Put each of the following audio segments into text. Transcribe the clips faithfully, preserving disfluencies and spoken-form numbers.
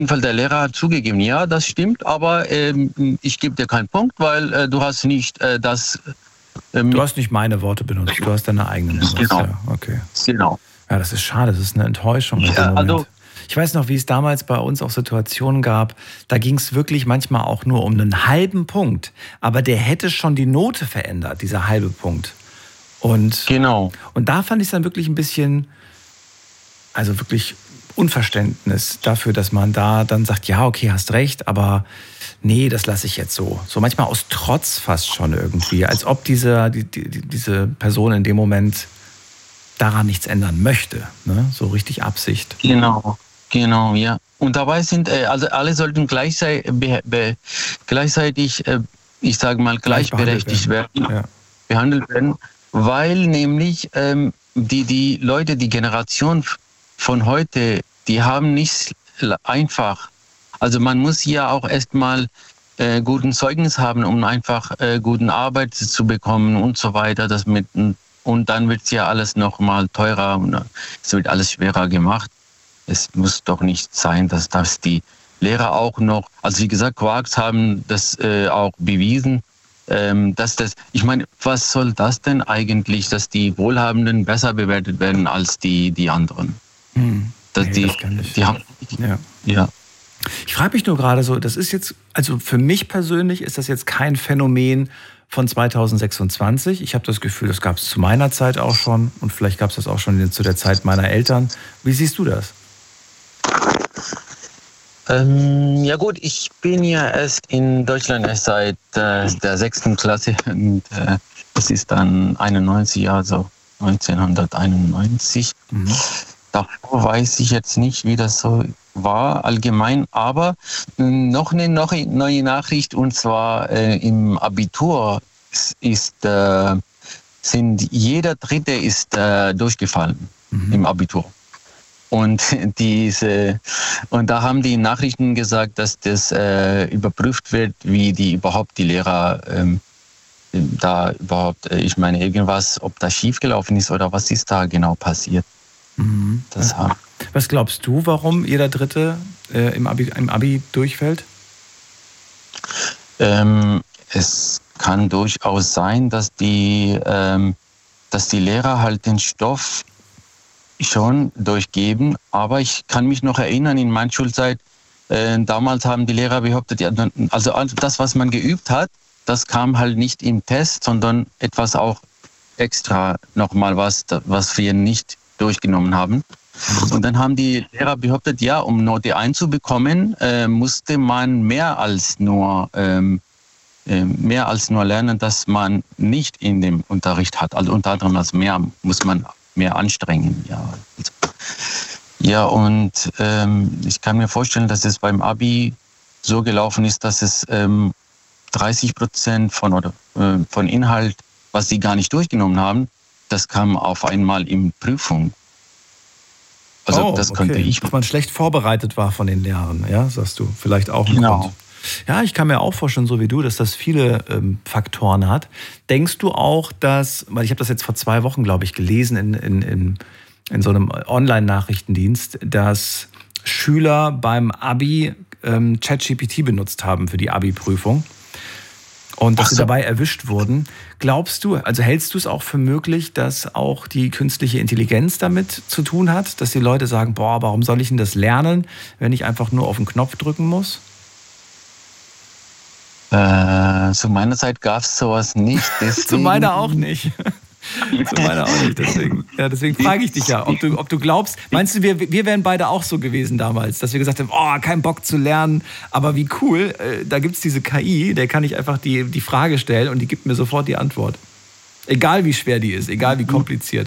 Fall der Lehrer hat zugegeben, ja, das stimmt, aber ähm, ich gebe dir keinen Punkt, weil äh, du hast nicht äh, das... Äh, du hast nicht meine Worte benutzt, du hast deine eigenen benutzt. Genau. Ja, okay. Genau. Ja, das ist schade, das ist eine Enttäuschung in dem Ja, Moment. also, ich weiß noch, wie es damals bei uns auch Situationen gab, da ging es wirklich manchmal auch nur um einen halben Punkt, aber der hätte schon die Note verändert, dieser halbe Punkt. Und, genau. und da fand ich es dann wirklich ein bisschen, also wirklich Unverständnis dafür, dass man da dann sagt, ja, okay, hast recht, aber nee, das lasse ich jetzt so. So manchmal aus Trotz fast schon irgendwie, als ob diese, die, die, diese Person in dem Moment daran nichts ändern möchte, ne? So richtig Absicht. Genau, genau, ja. Und dabei sind, äh, also alle sollten gleichzeitig, be, be, gleichzeitig äh, ich sage mal, gleichberechtigt werden, werden ja. behandelt werden, weil nämlich ähm, die, die Leute, die Generation von heute, die haben nicht einfach. Also man muss ja auch erstmal äh, guten Zeugnis haben, um einfach äh, guten Arbeit zu bekommen und so weiter. Das mit, und dann wird ja alles noch mal teurer und es wird alles schwerer gemacht. Es muss doch nicht sein, dass das die Lehrer auch noch, also wie gesagt, Quarks haben das äh, auch bewiesen, ähm, dass das, ich meine, was soll das denn eigentlich, dass die Wohlhabenden besser bewertet werden als die, die anderen? Hm. Dass nee, die, das kann ich. die haben, ja. ja. Ich frage mich nur gerade so, das ist jetzt, also für mich persönlich ist das jetzt kein Phänomen von zweitausendsechsundzwanzig. Ich habe das Gefühl, das gab es zu meiner Zeit auch schon und vielleicht gab es das auch schon zu der Zeit meiner Eltern. Wie siehst du das? Ähm, ja gut, ich bin ja erst in Deutschland erst seit äh, der sechsten Klasse und äh, das ist dann einundneunzig, also neunzehnhunderteinundneunzig. Mhm. Davor weiß ich jetzt nicht, wie das so war allgemein, aber noch eine neue Nachricht, und zwar äh, im Abitur ist, äh, sind jeder Dritte ist äh, durchgefallen mhm. im Abitur. Und diese und da haben die Nachrichten gesagt, dass das äh, überprüft wird, wie die überhaupt die Lehrer ähm, da überhaupt, äh, ich meine irgendwas, ob das schiefgelaufen ist oder was ist da genau passiert. Mhm. Das was, was glaubst du, warum jeder Dritte äh, im Abi, im Abi durchfällt? Ähm, es kann durchaus sein, dass die, ähm, dass die Lehrer halt den Stoff schon durchgeben, aber ich kann mich noch erinnern, in meiner Schulzeit, äh, damals haben die Lehrer behauptet, ja, also das, was man geübt hat, das kam halt nicht im Test, sondern etwas auch extra nochmal was, was wir nicht durchgenommen haben. Und dann haben die Lehrer behauptet, ja, um Note eins zu bekommen, äh, musste man mehr als nur ähm, äh, mehr als nur lernen, dass man nicht in dem Unterricht hat. Also unter anderem als mehr muss man mehr anstrengen. Ja, also, ja und ähm, ich kann mir vorstellen, dass es beim Abi so gelaufen ist, dass es ähm, dreißig Prozent von, oder, äh, von Inhalt, was sie gar nicht durchgenommen haben, das kam auf einmal in Prüfung. Also oh, das okay. konnte ich. Dass man schlecht vorbereitet war von den Lehrern, ja, sagst du, vielleicht auch ein genau. Grund. Ja, ich kann mir auch vorstellen, so wie du, dass das viele ähm, Faktoren hat. Denkst du auch, dass, weil ich habe das jetzt vor zwei Wochen, glaube ich, gelesen in, in, in, in so einem Online-Nachrichtendienst, dass Schüler beim Abi ähm, ChatGPT benutzt haben für die Abi-Prüfung und dass so. sie dabei erwischt wurden. Glaubst du, also hältst du es auch für möglich, dass auch die künstliche Intelligenz damit zu tun hat, dass die Leute sagen, boah, warum soll ich denn das lernen, wenn ich einfach nur auf den Knopf drücken muss? Äh, zu meiner Zeit gab es sowas nicht. Zu meiner auch nicht. Zu meiner auch nicht. Deswegen, ja, deswegen frage ich dich ja, ob du, ob du glaubst, meinst du, wir, wir wären beide auch so gewesen damals, dass wir gesagt haben, oh, kein Bock zu lernen, aber wie cool, äh, da gibt es diese K I, der kann ich einfach die, die Frage stellen und die gibt mir sofort die Antwort. Egal wie schwer die ist, egal wie kompliziert.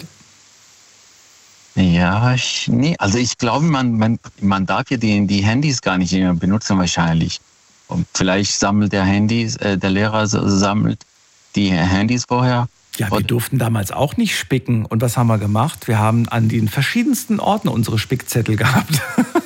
Ja, ich, nee, also ich glaube, man, man, man darf ja die, die Handys gar nicht mehr benutzen wahrscheinlich. Und vielleicht sammelt der Handys, äh, der Lehrer sammelt die Handys vorher. Ja, wir durften damals auch nicht spicken. Und was haben wir gemacht? Wir haben an den verschiedensten Orten unsere Spickzettel gehabt.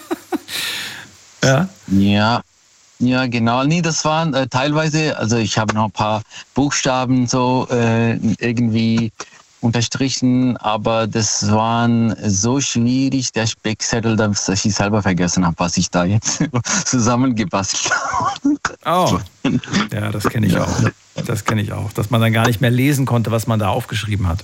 ja. ja, ja, genau. Nee, das waren äh, teilweise, also ich habe noch ein paar Buchstaben so äh, irgendwie unterstrichen, aber das waren so schwierig, der Speckzettel, dass ich selber vergessen habe, was ich da jetzt zusammengebastelt habe. Oh, ja, das kenne ich auch. Das kenne ich auch, dass man dann gar nicht mehr lesen konnte, was man da aufgeschrieben hat.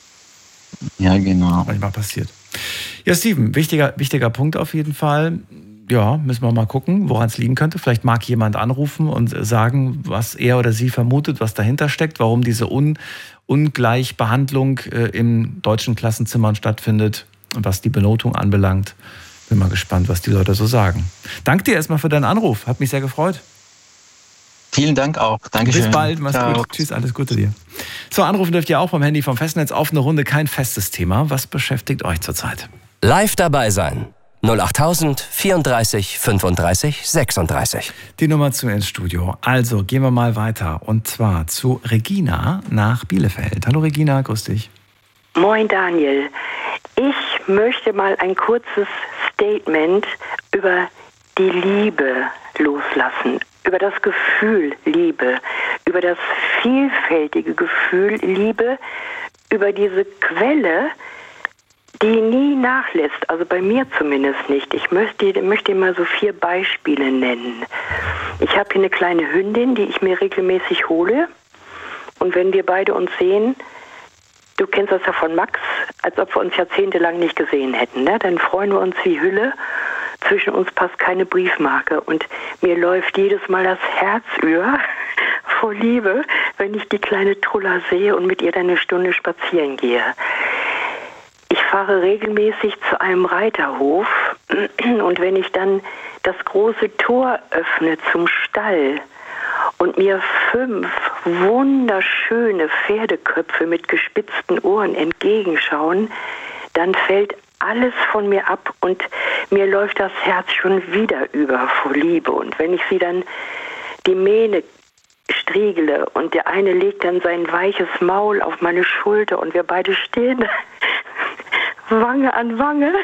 Ja, genau. Manchmal passiert. Ja, Steven, wichtiger, wichtiger Punkt auf jeden Fall. Ja, müssen wir mal gucken, woran es liegen könnte. Vielleicht mag jemand anrufen und sagen, was er oder sie vermutet, was dahinter steckt, warum diese Un- Ungleichbehandlung äh, in deutschen Klassenzimmern stattfindet und was die Benotung anbelangt. Bin mal gespannt, was die Leute so sagen. Danke dir erstmal für deinen Anruf. Hat mich sehr gefreut. Vielen Dank auch. Dankeschön. Bis bald. Mach's Ciao. gut. Tschüss, alles Gute dir. So, anrufen dürft ihr auch vom Handy vom Festnetz auf eine Runde. Kein festes Thema. Was beschäftigt euch zurzeit? Live dabei sein. null achttausend vierunddreißig fünfunddreißig sechsunddreißig. Die Nummer zu ins Studio. Also gehen wir mal weiter. Und zwar zu Regina nach Bielefeld. Hallo Regina, grüß dich. Moin Daniel. Ich möchte mal ein kurzes Statement über die Liebe loslassen. Über das Gefühl Liebe. Über das vielfältige Gefühl Liebe. Über diese Quelle, die nie nachlässt, also bei mir zumindest nicht. Ich möchte, möchte mal so vier Beispiele nennen. Ich habe hier eine kleine Hündin, die ich mir regelmäßig hole. Und wenn wir beide uns sehen, du kennst das ja von Max, als ob wir uns jahrzehntelang nicht gesehen hätten, ne? Dann freuen wir uns wie Hülle. Zwischen uns passt keine Briefmarke. Und mir läuft jedes Mal das Herz über vor Liebe, wenn ich die kleine Trulla sehe und mit ihr dann eine Stunde spazieren gehe. Ich fahre regelmäßig zu einem Reiterhof und wenn ich dann das große Tor öffne zum Stall und mir fünf wunderschöne Pferdeköpfe mit gespitzten Ohren entgegenschauen, dann fällt alles von mir ab und mir läuft das Herz schon wieder über vor Liebe. Und wenn ich sie dann die Mähne striegele und der eine legt dann sein weiches Maul auf meine Schulter und wir beide stehen Wange an Wange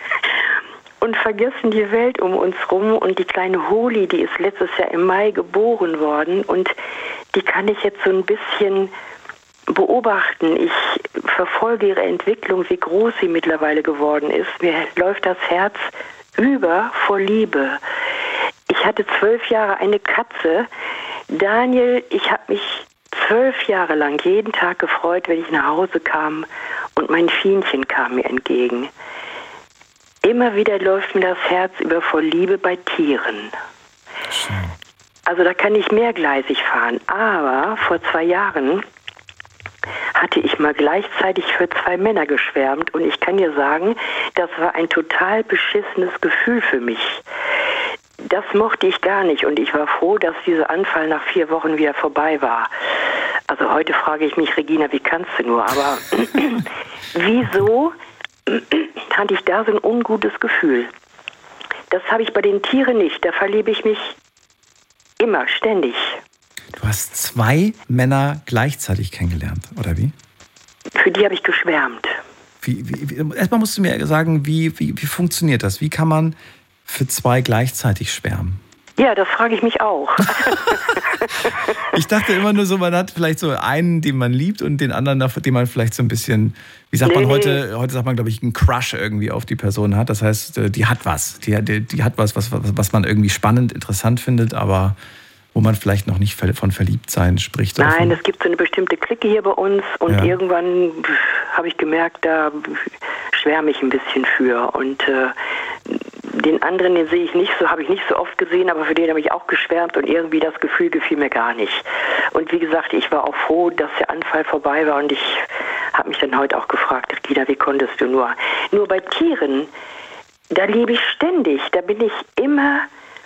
und vergessen die Welt um uns rum. Und die kleine Holi, die ist letztes Jahr im Mai geboren worden und die kann ich jetzt so ein bisschen beobachten. Ich verfolge ihre Entwicklung, wie groß sie mittlerweile geworden ist. Mir läuft das Herz über vor Liebe. Ich hatte zwölf Jahre eine Katze. Daniel, ich habe mich zwölf Jahre lang jeden Tag gefreut, wenn ich nach Hause kam und mein Fienchen kam mir entgegen. Immer wieder läuft mir das Herz über vor Liebe bei Tieren. Schön. Also da kann ich mehrgleisig fahren. Aber vor zwei Jahren hatte ich mal gleichzeitig für zwei Männer geschwärmt und ich kann dir sagen, das war ein total beschissenes Gefühl für mich. Das mochte ich gar nicht und ich war froh, dass dieser Anfall nach vier Wochen wieder vorbei war. Also heute frage ich mich, Regina, wie kannst du nur? Aber wieso hatte ich da so ein ungutes Gefühl? Das habe ich bei den Tieren nicht. Da verliebe ich mich immer, ständig. Du hast zwei Männer gleichzeitig kennengelernt, oder wie? Für die habe ich geschwärmt. Wie, wie, wie, erstmal musst du mir sagen, wie, wie, wie funktioniert das? Wie kann man für zwei gleichzeitig schwärmen? Ja, das frage ich mich auch. Ich dachte immer nur so, man hat vielleicht so einen, den man liebt und den anderen, den man vielleicht so ein bisschen, wie sagt nee, man heute, nee. heute sagt man, glaube ich, einen Crush irgendwie auf die Person hat. Das heißt, die hat was. Die, die, die hat was, was, was man irgendwie spannend, interessant findet, aber wo man vielleicht noch nicht von Verliebtsein spricht. Nein, es gibt so eine bestimmte Clique hier bei uns und ja. Irgendwann habe ich gemerkt, da schwärme ich ein bisschen für. Und äh, den anderen, den sehe ich nicht so, habe ich nicht so oft gesehen, aber für den habe ich auch geschwärmt und irgendwie das Gefühl gefiel mir gar nicht. Und wie gesagt, ich war auch froh, dass der Anfall vorbei war und ich habe mich dann heute auch gefragt, Regina, wie konntest du nur? Nur bei Tieren, da liebe ich ständig, da bin ich immer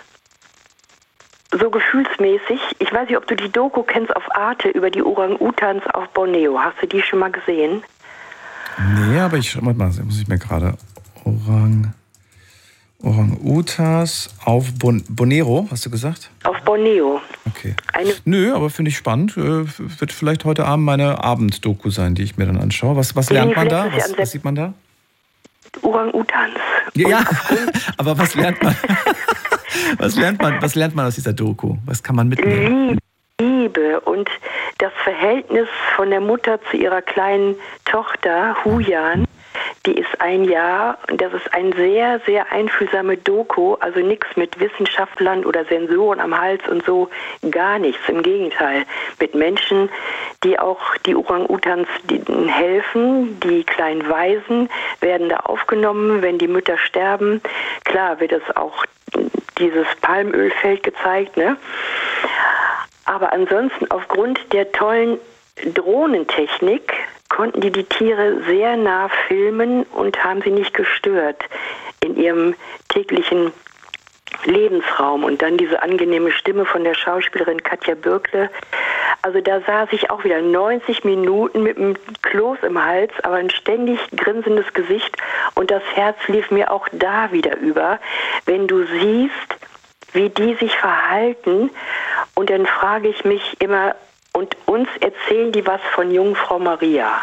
so gefühlsmäßig. Ich weiß nicht, ob du die Doku kennst auf Arte über die Orang-Utans auf Borneo. Hast du die schon mal gesehen? Nee, aber ich schau mal, muss ich mir gerade Orang... Orang-Utas auf bon- Borneo, hast du gesagt? Auf Borneo. Okay. Eine Nö, aber finde ich spannend. Äh, wird vielleicht heute Abend meine Abenddoku sein, die ich mir dann anschaue. Was, was lernt man da? Was, was sieht man da? Orang-Utans. Ja, aber was lernt man? was lernt man? Was lernt man aus dieser Doku? Was kann man mitnehmen? Liebe und das Verhältnis von der Mutter zu ihrer kleinen Tochter, Hujan, die ist ein Jahr, und das ist ein sehr, sehr einfühlsame Doku, also nichts mit Wissenschaftlern oder Sensoren am Hals und so, gar nichts, im Gegenteil. Mit Menschen, die auch die Orang-Utans helfen, die kleinen Waisen werden da aufgenommen, wenn die Mütter sterben. Klar wird es auch dieses Palmölfeld gezeigt, ne? Aber ansonsten aufgrund der tollen Drohnentechnik konnten die die Tiere sehr nah filmen und haben sie nicht gestört in ihrem täglichen Lebensraum. Und dann diese angenehme Stimme von der Schauspielerin Katja Birkle. Also da saß ich auch wieder neunzig Minuten mit einem Kloß im Hals, aber ein ständig grinsendes Gesicht. Und das Herz lief mir auch da wieder über, wenn du siehst, wie die sich verhalten. Und dann frage ich mich immer, und uns erzählen die was von Jungfrau Maria.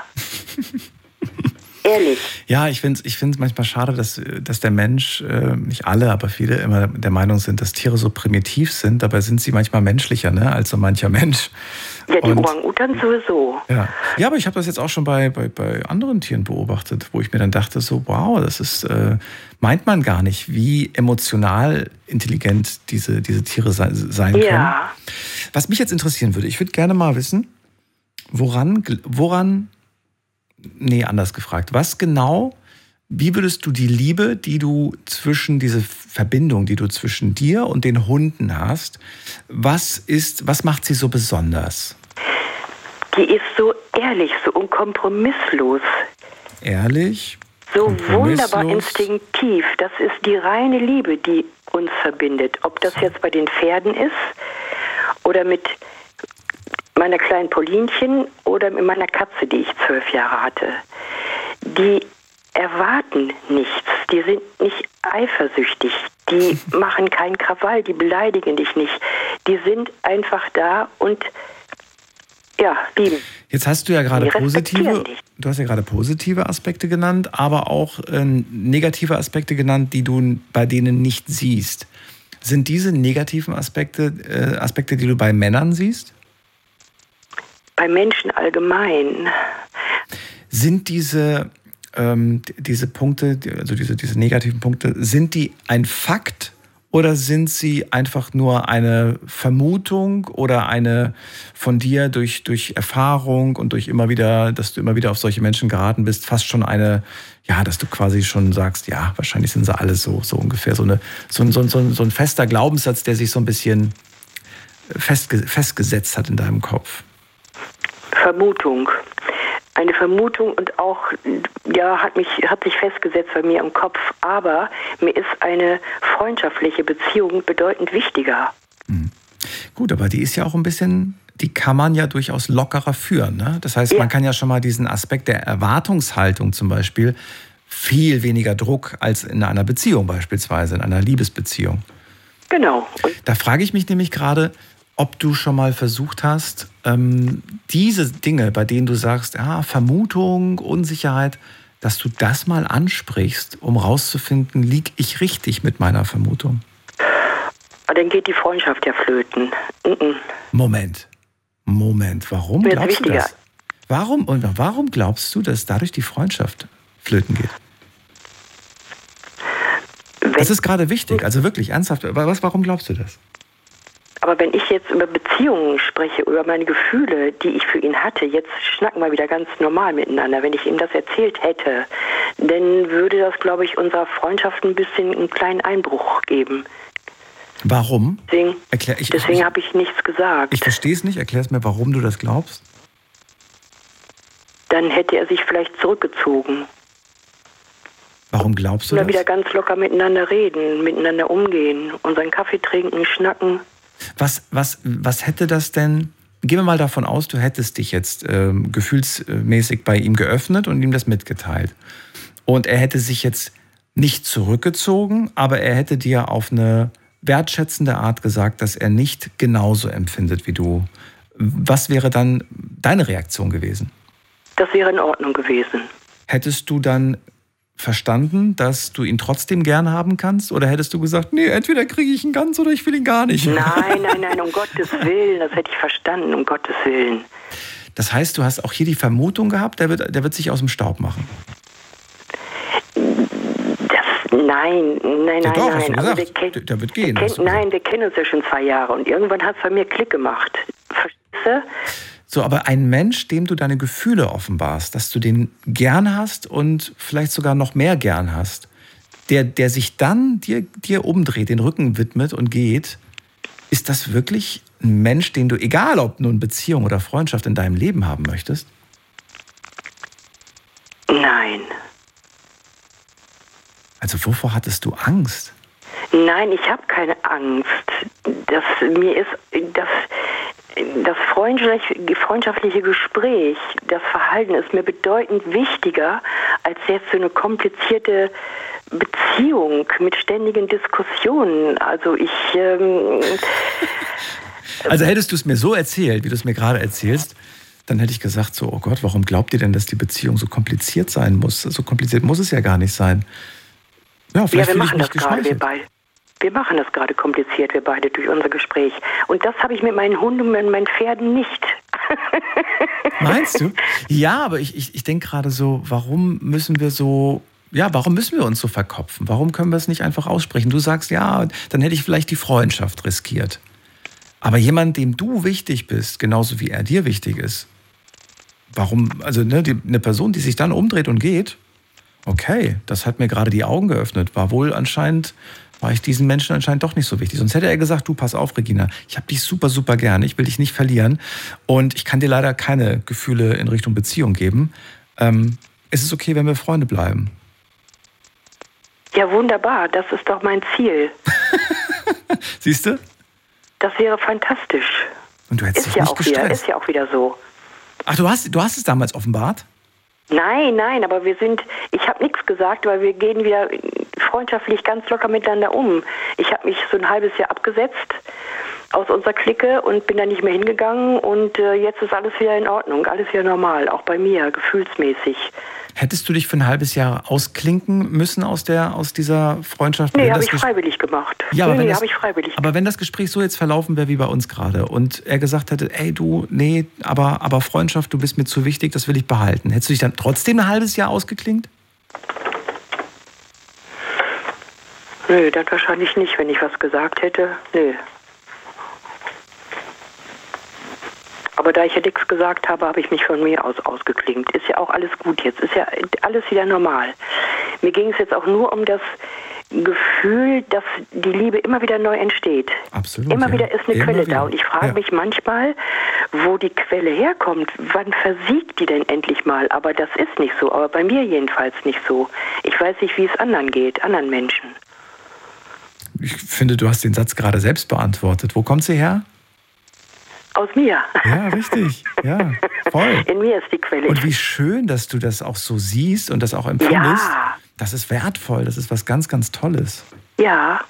Ehrlich. Ja, ich finde es ich find's manchmal schade, dass, dass der Mensch, äh, nicht alle, aber viele immer der Meinung sind, dass Tiere so primitiv sind. Dabei sind sie manchmal menschlicher, ne, als so mancher Mensch. Ja, die Orang-Utans sowieso. Ja. ja, aber ich habe das jetzt auch schon bei, bei, bei anderen Tieren beobachtet, wo ich mir dann dachte, so wow, das ist, äh, meint man gar nicht, wie emotional intelligent diese, diese Tiere sein, sein können. Ja. Was mich jetzt interessieren würde, ich würde gerne mal wissen, woran, woran, nee, anders gefragt, was genau, wie würdest du die Liebe, die du zwischen, diese Verbindung, die du zwischen dir und den Hunden hast, was ist, was macht sie so besonders? Die ist so ehrlich, so unkompromisslos. Ehrlich? So wunderbar instinktiv. Das ist die reine Liebe, die uns verbindet. Ob das jetzt bei den Pferden ist oder mit meiner kleinen Paulinchen oder mit meiner Katze, die ich zwölf Jahre hatte. Die erwarten nichts. Die sind nicht eifersüchtig. Die machen keinen Krawall. Die beleidigen dich nicht. Die sind einfach da und ja, lieben. Jetzt hast du ja gerade positive, du hast ja gerade positive Aspekte genannt, aber auch äh, negative Aspekte genannt, die du bei denen nicht siehst. Sind diese negativen Aspekte äh, Aspekte, die du bei Männern siehst? Bei Menschen allgemein. Sind diese ähm, diese Punkte, also diese diese negativen Punkte, sind die ein Fakt? Oder sind sie einfach nur eine Vermutung oder eine von dir durch, durch Erfahrung und durch immer wieder, dass du immer wieder auf solche Menschen geraten bist, fast schon eine, ja, dass du quasi schon sagst, ja, wahrscheinlich sind sie alle so, so ungefähr, so, eine, so, so, so, so ein fester Glaubenssatz, der sich so ein bisschen festge- festgesetzt hat in deinem Kopf? Vermutung. Eine Vermutung und auch, ja, hat mich, hat sich festgesetzt bei mir im Kopf. Aber mir ist eine freundschaftliche Beziehung bedeutend wichtiger. Hm. Gut, aber die ist ja auch ein bisschen, die kann man ja durchaus lockerer führen, ne? Das heißt, ja, man kann ja schon mal diesen Aspekt der Erwartungshaltung zum Beispiel, viel weniger Druck als in einer Beziehung beispielsweise, in einer Liebesbeziehung. Genau. Und da frage ich mich nämlich gerade, ob du schon mal versucht hast, ähm, diese Dinge, bei denen du sagst, ja, Vermutung, Unsicherheit, dass du das mal ansprichst, um rauszufinden, lieg ich richtig mit meiner Vermutung? Aber dann geht die Freundschaft ja flöten. Mm-mm. Moment, Moment, warum Wird glaubst wichtiger. du das? Warum, und warum glaubst du, dass dadurch die Freundschaft flöten geht? Wenn, das ist gerade wichtig, also wirklich ernsthaft. Was, warum glaubst du das? Aber wenn ich jetzt über Beziehungen spreche, über meine Gefühle, die ich für ihn hatte, jetzt schnacken wir wieder ganz normal miteinander. Wenn ich ihm das erzählt hätte, dann würde das, glaube ich, unserer Freundschaft ein bisschen einen kleinen Einbruch geben. Warum? Deswegen, Erklär, ich, deswegen ich, habe ich nichts gesagt. Ich verstehe es nicht. Erklär es mir, warum du das glaubst. Dann hätte er sich vielleicht zurückgezogen. Warum glaubst du Oder das? wieder ganz locker miteinander reden, miteinander umgehen, unseren Kaffee trinken, schnacken. Was, was, was hätte das denn, gehen wir mal davon aus, du hättest dich jetzt ähm, gefühlsmäßig bei ihm geöffnet und ihm das mitgeteilt. Und er hätte sich jetzt nicht zurückgezogen, aber er hätte dir auf eine wertschätzende Art gesagt, dass er nicht genauso empfindet wie du. Was wäre dann deine Reaktion gewesen? Das wäre in Ordnung gewesen. Hättest du dann verstanden, dass du ihn trotzdem gern haben kannst? Oder hättest du gesagt, nee, entweder kriege ich ihn ganz oder ich will ihn gar nicht? Nein, nein, nein, um Gottes Willen, das hätte ich verstanden, um Gottes Willen. Das heißt, du hast auch hier die Vermutung gehabt, der wird, der wird sich aus dem Staub machen? Das, nein, nein, Ja, nein, doch, hast nein. du Also gesagt. wir ken- Der- der wird gehen, wir hast Kenn, du nein, wir kennen uns ja schon zwei Jahre und irgendwann hat es bei mir Klick gemacht. Verstehst du? So, aber ein Mensch, dem du deine Gefühle offenbarst, dass du den gern hast und vielleicht sogar noch mehr gern hast, der, der sich dann dir, dir umdreht, den Rücken widmet und geht, ist das wirklich ein Mensch, den du, egal ob nun Beziehung oder Freundschaft, in deinem Leben haben möchtest? Nein. Also wovor hattest du Angst? Nein, ich habe keine Angst. Das, mir ist das, das freundschaftliche, freundschaftliche Gespräch, das Verhalten ist mir bedeutend wichtiger als jetzt so eine komplizierte Beziehung mit ständigen Diskussionen. Also ich... Ähm, Also hättest du es mir so erzählt, wie du es mir gerade erzählst, dann hätte ich gesagt so, oh Gott, warum glaubt ihr denn, dass die Beziehung so kompliziert sein muss? So kompliziert muss es ja gar nicht sein. Ja, vielleicht ja, wir fühle ich machen mich das gerade, wir geschmeichelt. beide. Wir machen das gerade kompliziert, wir beide, durch unser Gespräch. Und das habe ich mit meinen Hunden und meinen Pferden nicht. Meinst du? Ja, aber ich, ich, ich denke gerade so, warum müssen wir so, ja, warum müssen wir uns so verkopfen? Warum können wir es nicht einfach aussprechen? Du sagst, ja, dann hätte ich vielleicht die Freundschaft riskiert. Aber jemand, dem du wichtig bist, genauso wie er dir wichtig ist, warum, also ne, die, eine Person, die sich dann umdreht und geht, okay, das hat mir gerade die Augen geöffnet, war wohl anscheinend, war ich diesen Menschen anscheinend doch nicht so wichtig. Sonst hätte er gesagt, du, pass auf, Regina, ich habe dich super, super gern, ich will dich nicht verlieren und ich kann dir leider keine Gefühle in Richtung Beziehung geben. Ähm, ist es okay, wenn wir Freunde bleiben? Ja, wunderbar, das ist doch mein Ziel. Siehst du? Das wäre fantastisch. Und du hättest Ist dich ja nicht auch wieder, gestresst. ist ja auch wieder so. Ach, du hast, du hast es damals offenbart? Nein, nein, aber wir sind, ich habe nichts gesagt, weil wir gehen wieder freundschaftlich ganz locker miteinander um. Ich habe mich so ein halbes Jahr abgesetzt aus unserer Clique und bin da nicht mehr hingegangen und äh, jetzt ist alles wieder in Ordnung, alles wieder normal, auch bei mir, gefühlsmäßig. Hättest du dich für ein halbes Jahr ausklinken müssen aus, der, aus dieser Freundschaft? Nee, wenn habe das ich Ges- freiwillig gemacht. Ja, aber nee, wenn nee, das- habe ich freiwillig Aber wenn das Gespräch so jetzt verlaufen wäre wie bei uns gerade und er gesagt hätte, ey du, nee, aber, aber Freundschaft, du bist mir zu wichtig, das will ich behalten. Hättest du dich dann trotzdem ein halbes Jahr ausgeklinkt? Nö, dann wahrscheinlich nicht, wenn ich was gesagt hätte. Nö. Aber da ich ja nichts gesagt habe, habe ich mich von mir aus ausgeklingt. Ist ja auch alles gut jetzt. Ist ja alles wieder normal. Mir ging es jetzt auch nur um das Gefühl, dass die Liebe immer wieder neu entsteht. Absolut. Immer ja. wieder ist eine Immer Quelle wieder. da. Und ich frage Ja. mich manchmal, wo die Quelle herkommt. Wann versiegt die denn endlich mal? Aber das ist nicht so. Aber bei mir jedenfalls nicht so. Ich weiß nicht, wie es anderen geht, anderen Menschen. Ich finde, du hast den Satz gerade selbst beantwortet. Wo kommt sie her? Aus mir. Ja, richtig. Ja, voll. In mir ist die Quelle. Und wie schön, dass du das auch so siehst und das auch empfindest. Ja. Das ist wertvoll, das ist was ganz, ganz Tolles. Ja.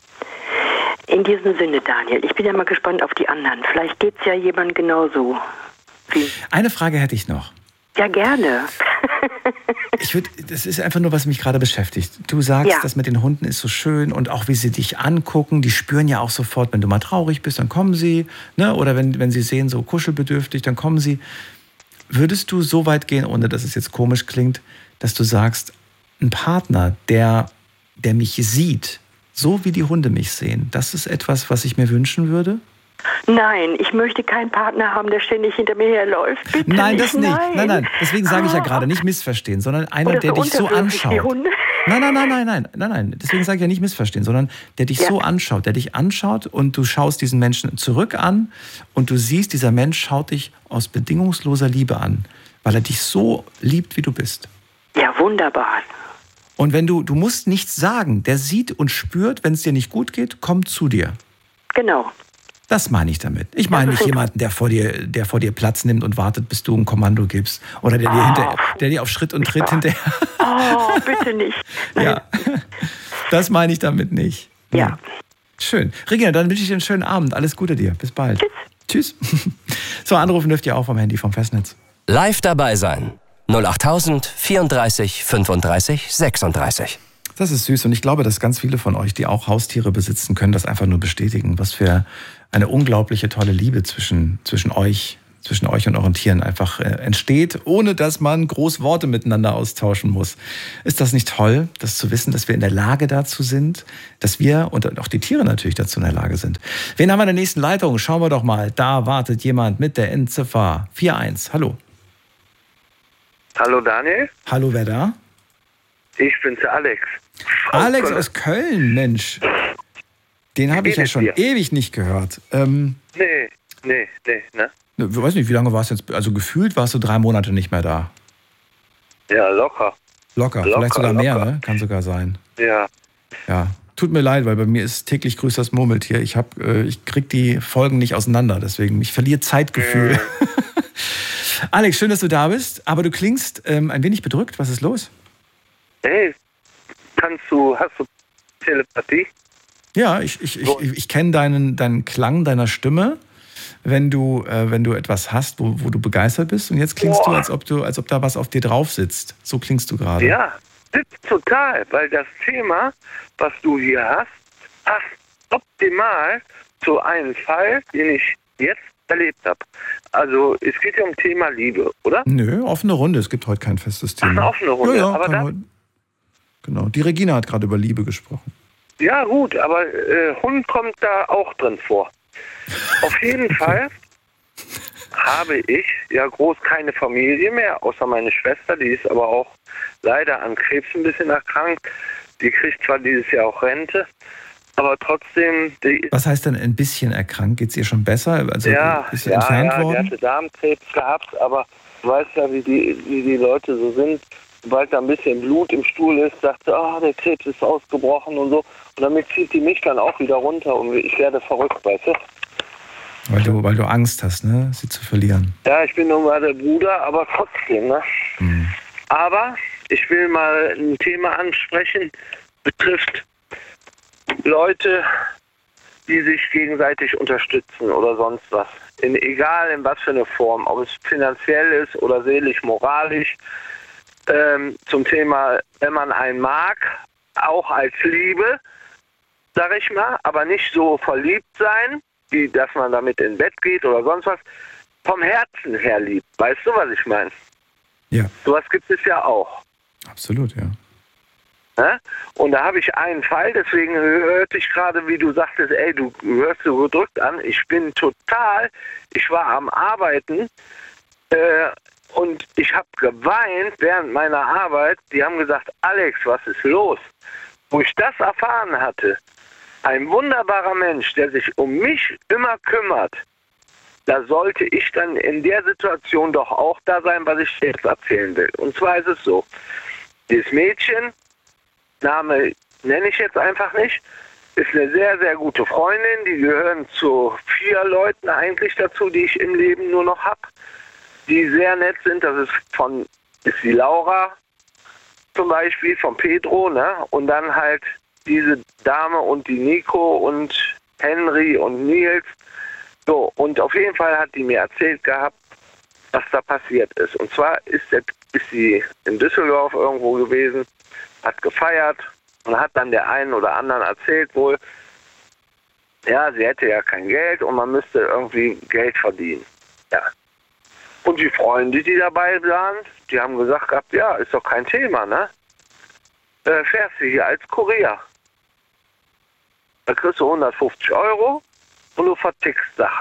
In diesem Sinne, Daniel, ich bin ja mal gespannt auf die anderen. Vielleicht geht es ja jemand genauso. Wie? Eine Frage hätte ich noch. Ja, gerne. Ich würde, das ist einfach nur, was mich gerade beschäftigt. Du sagst, Ja. das mit den Hunden ist so schön und auch wie sie dich angucken, die spüren ja auch sofort, wenn du mal traurig bist, dann kommen sie, ne? Oder wenn, wenn sie sehen, so kuschelbedürftig, dann kommen sie. Würdest du so weit gehen, ohne dass es jetzt komisch klingt, dass du sagst, ein Partner, der, der mich sieht, so wie die Hunde mich sehen, das ist etwas, was ich mir wünschen würde? Nein, ich möchte keinen Partner haben, der ständig hinter mir herläuft. Bitte Nein, nicht, das nicht. Nein, Nein, nein. Deswegen sage ich ja Ah. gerade, nicht missverstehen, sondern einer, Oder der so dich so unterwürfig, die anschaut. Hunde. Nein, nein, nein, nein, nein, nein, nein. Deswegen sage ich ja nicht missverstehen, sondern der dich Ja. so anschaut, der dich anschaut und du schaust diesen Menschen zurück an und du siehst, dieser Mensch schaut dich aus bedingungsloser Liebe an, weil er dich so liebt, wie du bist. Ja, wunderbar. Und wenn du, du musst nichts sagen, der sieht und spürt, wenn es dir nicht gut geht, kommt zu dir. Genau. Das meine ich damit. Ich meine nicht jemanden, der vor dir, der vor dir Platz nimmt und wartet, bis du ein Kommando gibst. Oder der dir, Oh, hinter, der dir auf Schritt und Tritt hinterher. Oh, bitte nicht. Nein. Ja, das meine ich damit nicht. Ja. Schön. Regina, dann wünsche ich dir einen schönen Abend. Alles Gute dir. Bis bald. Tschüss. Tschüss. So, anrufen dürft ihr auch vom Handy, vom Festnetz. Live dabei sein. null achttausend vierunddreißig fünfunddreißig sechsunddreißig. Das ist süß und ich glaube, dass ganz viele von euch, die auch Haustiere besitzen, können das einfach nur bestätigen, was für eine unglaubliche tolle Liebe zwischen, zwischen euch, zwischen euch und euren Tieren einfach äh, entsteht, ohne dass man groß Worte miteinander austauschen muss. Ist das nicht toll, das zu wissen, dass wir in der Lage dazu sind, dass wir und auch die Tiere natürlich dazu in der Lage sind? Wen haben wir in der nächsten Leitung? Schauen wir doch mal. Da wartet jemand mit der Endziffer vier eins. Hallo. Hallo Daniel. Hallo, wer da? Ich bin's, der Alex. Alex aus Köln, Mensch. Den habe ich ja schon dir? ewig nicht gehört. Ähm, Nee, nee, nee, ne? ich weiß nicht, wie lange warst du jetzt? Also gefühlt warst du drei Monate nicht mehr da. Ja, locker. Locker, Locker, vielleicht sogar mehr, locker. ne? Kann sogar sein. Ja. Ja. Tut mir leid, weil bei mir ist täglich grüßt das Murmeltier. Ich, hab, äh, ich krieg die Folgen nicht auseinander, deswegen ich verliere Zeitgefühl. Mhm. Alex, schön, dass du da bist, aber du klingst ähm, ein wenig bedrückt. Was ist los? Hey, kannst du, hast du Telepathie? Ja, ich, ich, ich, So. ich, ich kenne deinen, deinen Klang deiner Stimme, wenn du, äh, wenn du etwas hast, wo, wo du begeistert bist. Und jetzt klingst Boah. du, als ob du, als ob da was auf dir drauf sitzt. So klingst du gerade. Ja, sitzt total, weil das Thema, was du hier hast, passt optimal zu einem Fall, den ich jetzt erlebt habe. Also es geht ja um Thema Liebe, oder? Nö, offene Runde. Es gibt heute kein festes Ach, Thema. eine offene Runde. Ja, ja, aber kann dann, heute- genau. Die Regina hat gerade über Liebe gesprochen. ja gut, aber äh, Hund kommt da auch drin vor. Auf jeden Fall habe ich ja groß keine Familie mehr, außer meine Schwester, die ist aber auch leider an Krebs ein bisschen erkrankt. Die kriegt zwar dieses Jahr auch Rente, aber trotzdem, die Was heißt denn ein bisschen erkrankt? Geht es ihr schon besser? Also ja, ist sie ja, entfernt ja, die worden? hatte Darmkrebs gehabt, aber du weißt ja, wie die, wie die Leute so sind. Sobald da ein bisschen Blut im Stuhl ist, sagt sie, ah, der Krebs ist ausgebrochen und so. Und damit zieht die mich dann auch wieder runter und ich werde verrückt, weißt du? Weil du, weil du Angst hast, ne, sie zu verlieren. Ja, ich bin nun mal der Bruder, aber trotzdem, ne? Mhm. Aber ich will mal ein Thema ansprechen, betrifft Leute, die sich gegenseitig unterstützen oder sonst was. In, egal in was für eine Form, ob es finanziell ist oder seelisch, moralisch. Ähm, zum Thema, wenn man einen mag, auch als Liebe, sag ich mal, aber nicht so verliebt sein, wie dass man damit ins Bett geht oder sonst was, vom Herzen her liebt. Weißt du, was ich meine? Ja, Sowas gibt es ja auch. absolut, ja. Ne? Und da habe ich einen Fall, deswegen hörte ich gerade, wie du sagtest, ey, du hörst so gedrückt an. Ich bin total, ich war am Arbeiten äh, und ich habe geweint während meiner Arbeit. Die haben gesagt, Alex, was ist los? Wo ich das erfahren hatte, ein wunderbarer Mensch, der sich um mich immer kümmert, da sollte ich dann in der Situation doch auch da sein, was ich jetzt erzählen will. Und zwar ist es so, dieses Mädchen, Name nenne ich jetzt einfach nicht, ist eine sehr, sehr gute Freundin. Die gehören zu vier Leuten eigentlich dazu, die ich im Leben nur noch habe, die sehr nett sind. Das ist von ist die Laura zum Beispiel, von Pedro, ne? Und dann halt diese Dame und die Nico und Henry und Nils. So, und auf jeden Fall hat die mir erzählt gehabt, was da passiert ist. Und zwar ist, der, ist sie in Düsseldorf irgendwo gewesen, hat gefeiert und hat dann der einen oder anderen erzählt wohl, ja, sie hätte ja kein Geld und man müsste irgendwie Geld verdienen. Ja. Und die Freunde, die dabei waren, die haben gesagt gehabt, ja, ist doch kein Thema, ne? Äh, fährst du hier als Kurier. Da kriegst du hundertfünfzig Euro und du vertickst Sachen.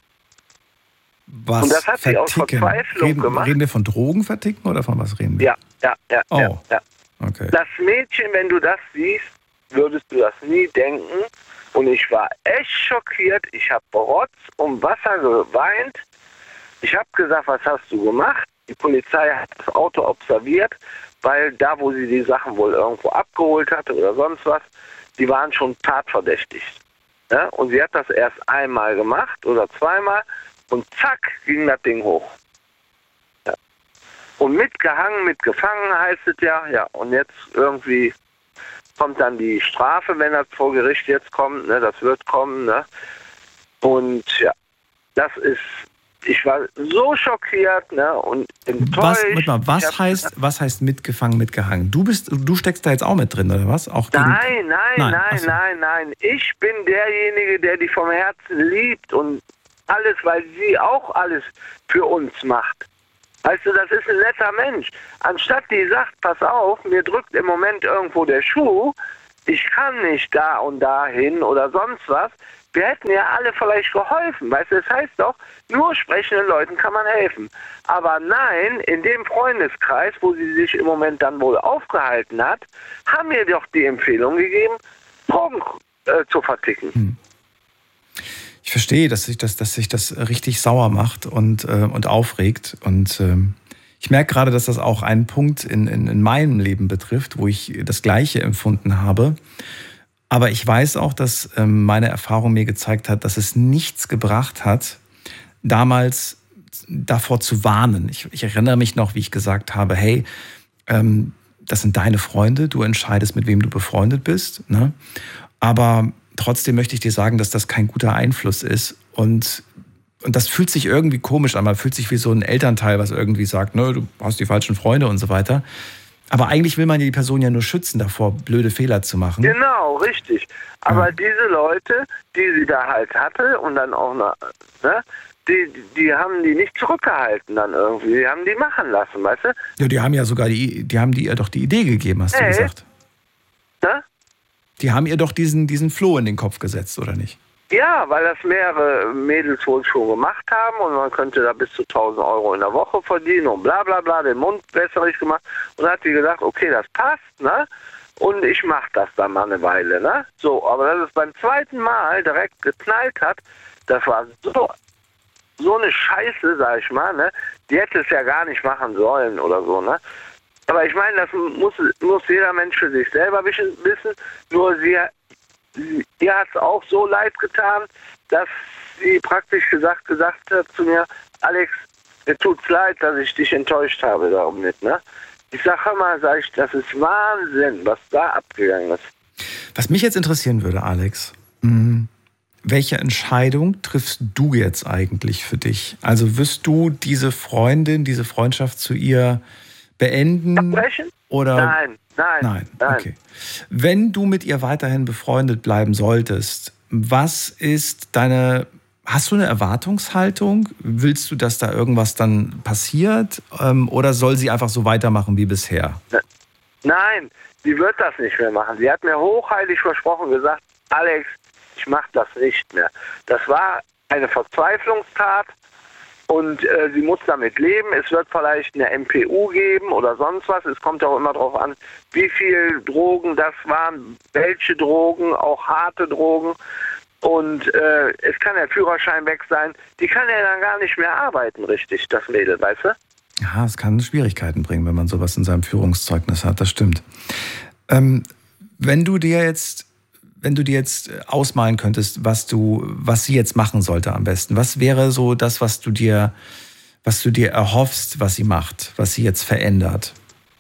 Was Und das hat sie aus verticken? Verzweiflung reden, gemacht. Reden wir von Drogen verticken oder von was reden wir? Ja, ja, ja, Oh. ja, ja. Okay. Das Mädchen, wenn du das siehst, würdest du das nie denken. Und ich war echt schockiert. Ich habe Rotz und Wasser geweint. Ich habe gesagt, was hast du gemacht? Die Polizei hat das Auto observiert, weil da, wo sie die Sachen wohl irgendwo abgeholt hatte oder sonst was, die waren schon tatverdächtigt. Ja? Und sie hat das erst einmal gemacht oder zweimal und zack, ging das Ding hoch. Ja. Und mitgehangen, mitgefangen heißt es ja, ja, und jetzt irgendwie kommt dann die Strafe, wenn das vor Gericht jetzt kommt, ne, das wird kommen, ne? Und ja, das ist ich war so schockiert, ne, und enttäuscht. Was, mal, was, heißt, was heißt mitgefangen, mitgehangen? Du bist, du steckst da jetzt auch mit drin, oder was? Auch gegen... Nein, nein, nein, nein, so. nein, nein. Ich bin derjenige, der die vom Herzen liebt und alles, weil sie auch alles für uns macht. Weißt du, das ist ein netter Mensch. Anstatt die sagt, pass auf, mir drückt im Moment irgendwo der Schuh, ich kann nicht da und da hin oder sonst was. Wir hätten ja alle vielleicht geholfen. Weißt du, das heißt doch, nur sprechenden Leuten kann man helfen. Aber nein, in dem Freundeskreis, wo sie sich im Moment dann wohl aufgehalten hat, haben mir doch die Empfehlung gegeben, Drogen äh, zu verticken. Hm. Ich verstehe, dass sich das, dass sich das richtig sauer macht und, äh, und aufregt. Und ähm, ich merke gerade, dass das auch einen Punkt in, in, in meinem Leben betrifft, wo ich das Gleiche empfunden habe. Aber ich weiß auch, dass ähm, meine Erfahrung mir gezeigt hat, dass es nichts gebracht hat, damals davor zu warnen. Ich, ich erinnere mich noch, wie ich gesagt habe, hey, ähm, das sind deine Freunde, du entscheidest, mit wem du befreundet bist, ne? Aber trotzdem möchte ich dir sagen, dass das kein guter Einfluss ist. Und, und das fühlt sich irgendwie komisch an. Man fühlt sich wie so ein Elternteil, was irgendwie sagt, ne, du hast die falschen Freunde und so weiter. Aber eigentlich will man die Person ja nur schützen davor, blöde Fehler zu machen. Genau, richtig. Aber ja. diese Leute, die sie da halt hatte und dann auch noch, ne, die, die haben die nicht zurückgehalten dann irgendwie. Die haben die machen lassen, weißt du? Ja, die haben ja sogar die, die haben die ihr doch die Idee gegeben, hast hey. du gesagt. Ne? Die haben ihr doch diesen, diesen Floh in den Kopf gesetzt, oder nicht? Ja, weil das mehrere Mädels wohl schon gemacht haben und man könnte da bis zu tausend Euro in der Woche verdienen und bla bla bla, den Mund wässrig gemacht. Und dann hat sie gesagt, okay, das passt, ne? Und ich mach das dann mal eine Weile, ne? So, aber dass es beim zweiten Mal direkt geknallt hat, das war so, so eine Scheiße, sag ich mal, ne? Die hätte es ja gar nicht machen sollen oder so, ne? Aber ich meine, das muss, muss jeder Mensch für sich selber wissen. Nur sie, sie ihr hat es auch so leid getan, dass sie praktisch gesagt, gesagt hat zu mir, Alex, mir tut's leid, dass ich dich enttäuscht habe darum nicht, ne? Ich sag, hör mal, sag ich, das ist Wahnsinn, was da abgegangen ist. Was mich jetzt interessieren würde, Alex, mh, welche Entscheidung triffst du jetzt eigentlich für dich? Also wirst du diese Freundin, diese Freundschaft zu ihr beenden? Abbrechen? Oder? Nein, nein, nein. nein. Okay. Wenn du mit ihr weiterhin befreundet bleiben solltest, was ist deine, hast du eine Erwartungshaltung? Willst du, dass da irgendwas dann passiert? Ähm, oder soll sie einfach so weitermachen wie bisher? Nein, sie wird das nicht mehr machen. Sie hat mir hochheilig versprochen, gesagt, Alex, ich mach das nicht mehr. Das war eine Verzweiflungstat. Und äh, sie muss damit leben. Es wird vielleicht eine M P U geben oder sonst was. Es kommt auch immer darauf an, wie viel Drogen das waren, welche Drogen, auch harte Drogen. Und äh, es kann der Führerschein weg sein. Die kann ja dann gar nicht mehr arbeiten, richtig, das Mädel, weißt du? Ja, es kann Schwierigkeiten bringen, wenn man sowas in seinem Führungszeugnis hat, das stimmt. Ähm, wenn du dir jetzt... Wenn du dir jetzt ausmalen könntest, was du, was sie jetzt machen sollte am besten, was wäre so das, was du dir, was du dir erhoffst, was sie macht, was sie jetzt verändert?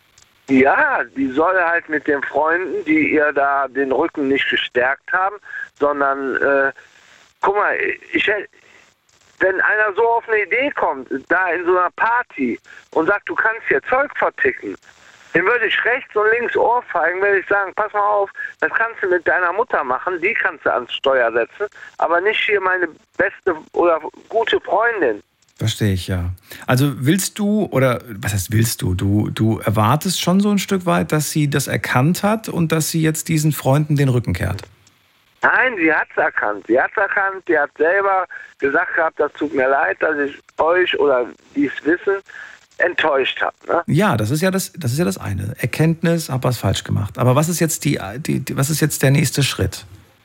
Ja, die soll halt mit den Freunden, die ihr da den Rücken nicht gestärkt haben, sondern, äh, guck mal, ich, wenn einer so auf eine Idee kommt, da in so einer Party und sagt, du kannst hier Zeug verticken, den würde ich rechts und links ohrfeigen, würde ich sagen, pass mal auf, das kannst du mit deiner Mutter machen, die kannst du ans Steuer setzen, aber nicht hier meine beste oder gute Freundin. Verstehe ich, ja. Also willst du, oder was heißt willst du, du, du erwartest schon so ein Stück weit, dass sie das erkannt hat und dass sie jetzt diesen Freunden den Rücken kehrt? Nein, sie hat es erkannt. Sie hat es erkannt, sie hat selber gesagt gehabt, das tut mir leid, dass ich euch oder die es wissen, enttäuscht habe. Ne? Ja, das ist ja das, das ist ja das eine. Erkenntnis, hab was falsch gemacht. Aber was ist jetzt die, die, die was ist jetzt der nächste Schritt?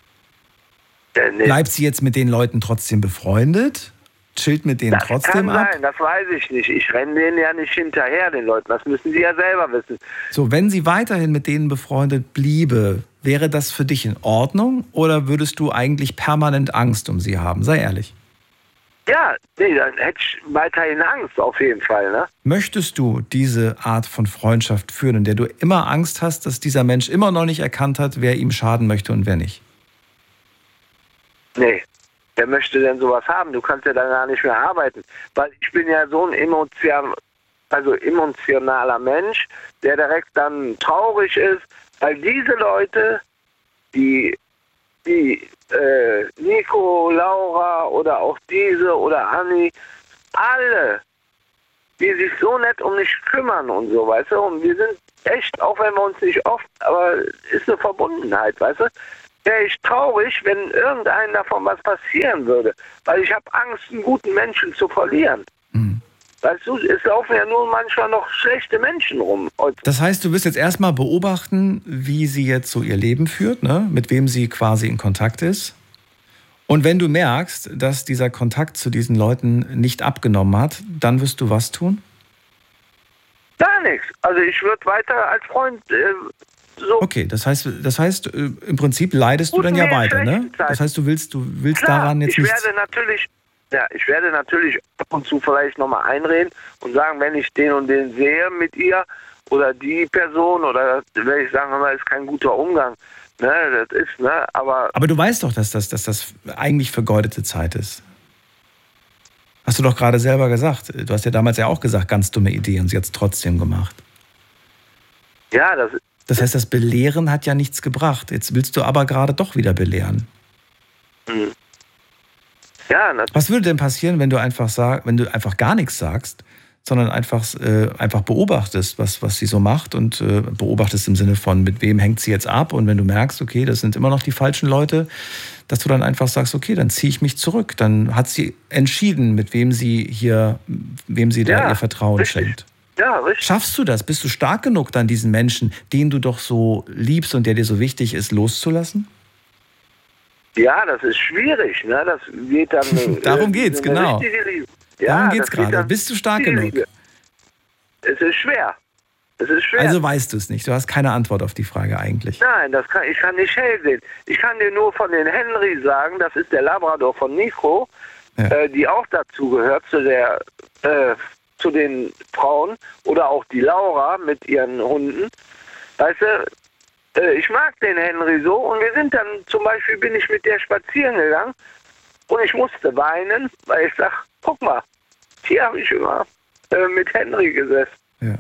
Der nächste. Bleibt sie jetzt mit den Leuten trotzdem befreundet? Chillt mit denen das trotzdem kann ab? Nein, das weiß ich nicht. Ich renne denen ja nicht hinterher, den Leuten. Das müssen sie ja selber wissen. So, wenn sie weiterhin mit denen befreundet bliebe, wäre das für dich in Ordnung? Oder würdest du eigentlich permanent Angst um sie haben? Sei ehrlich. Ja, nee, dann hätte ich weiterhin Angst, auf jeden Fall, ne? Möchtest du diese Art von Freundschaft führen, in der du immer Angst hast, dass dieser Mensch immer noch nicht erkannt hat, wer ihm schaden möchte und wer nicht? Nee. wer möchte denn sowas haben? Du kannst ja dann gar nicht mehr arbeiten. Weil ich bin ja so ein emotion, also emotionaler Mensch, der direkt dann traurig ist, weil diese Leute, die, die äh, Nico, Laura oder auch diese oder Anni, alle, die sich so nett um mich kümmern und so, weißt du, und wir sind echt, auch wenn wir uns nicht oft, aber ist eine Verbundenheit, weißt du, wäre ich traurig, wenn irgendeinem davon was passieren würde, weil ich habe Angst, einen guten Menschen zu verlieren. Mhm. Weißt du, es laufen ja nur manchmal noch schlechte Menschen rum. Das heißt, du wirst jetzt erstmal beobachten, wie sie jetzt so ihr Leben führt, ne? Mit wem sie quasi in Kontakt ist. Und wenn du merkst, dass dieser Kontakt zu diesen Leuten nicht abgenommen hat, dann wirst du was tun? Gar nichts. Also ich würde weiter als Freund äh, so... Okay, das heißt, das heißt äh, im Prinzip leidest du dann ja weiter, ne? Das heißt, du willst, du willst Klar, daran jetzt ich nichts... werde natürlich... Ja, ich werde natürlich ab und zu vielleicht nochmal einreden und sagen, wenn ich den und den sehe mit ihr oder die Person oder wenn ich sagen, das ist kein guter Umgang. Ne, das ist, ne, aber... Aber du weißt doch, dass das, dass das eigentlich vergeudete Zeit ist. Hast du doch gerade selber gesagt. Du hast ja damals ja auch gesagt, ganz dumme Idee und sie hat es trotzdem gemacht. Ja, das... Das heißt, das Belehren hat ja nichts gebracht. Jetzt willst du aber gerade doch wieder belehren. Mhm. Ja, natürlich. Was würde denn passieren, wenn du einfach sag, wenn du einfach gar nichts sagst, sondern einfach, äh, einfach beobachtest, was, was sie so macht und äh, beobachtest im Sinne von, mit wem hängt sie jetzt ab, und wenn du merkst, okay, das sind immer noch die falschen Leute, dass du dann einfach sagst, okay, dann ziehe ich mich zurück. Dann hat sie entschieden, mit wem sie hier, wem sie da ja, ihr Vertrauen richtig. schenkt. Ja, richtig. Schaffst du das? Bist du stark genug, dann diesen Menschen, den du doch so liebst und der dir so wichtig ist, loszulassen? Ja, das ist schwierig, ne? Das geht dann... Darum äh, geht's, genau. Ja, Darum geht's das geht gerade. dann Bist du stark genug? Liebe. Es ist schwer. Es ist schwer. Also weißt du es nicht. Du hast keine Antwort auf die Frage eigentlich. Nein, das kann, ich kann nicht hell sehen. Ich kann dir nur von den Henry sagen, das ist der Labrador von Nico, Ja. äh, die auch dazu gehört, zu der, äh, zu den Frauen, oder auch die Laura mit ihren Hunden. Weißt du, äh, ich mag den Henry so, und wir sind dann, zum Beispiel bin ich mit der spazieren gegangen und ich musste weinen, weil ich sag, guck mal, hier habe ich immer äh, mit Henry gesessen. Ja.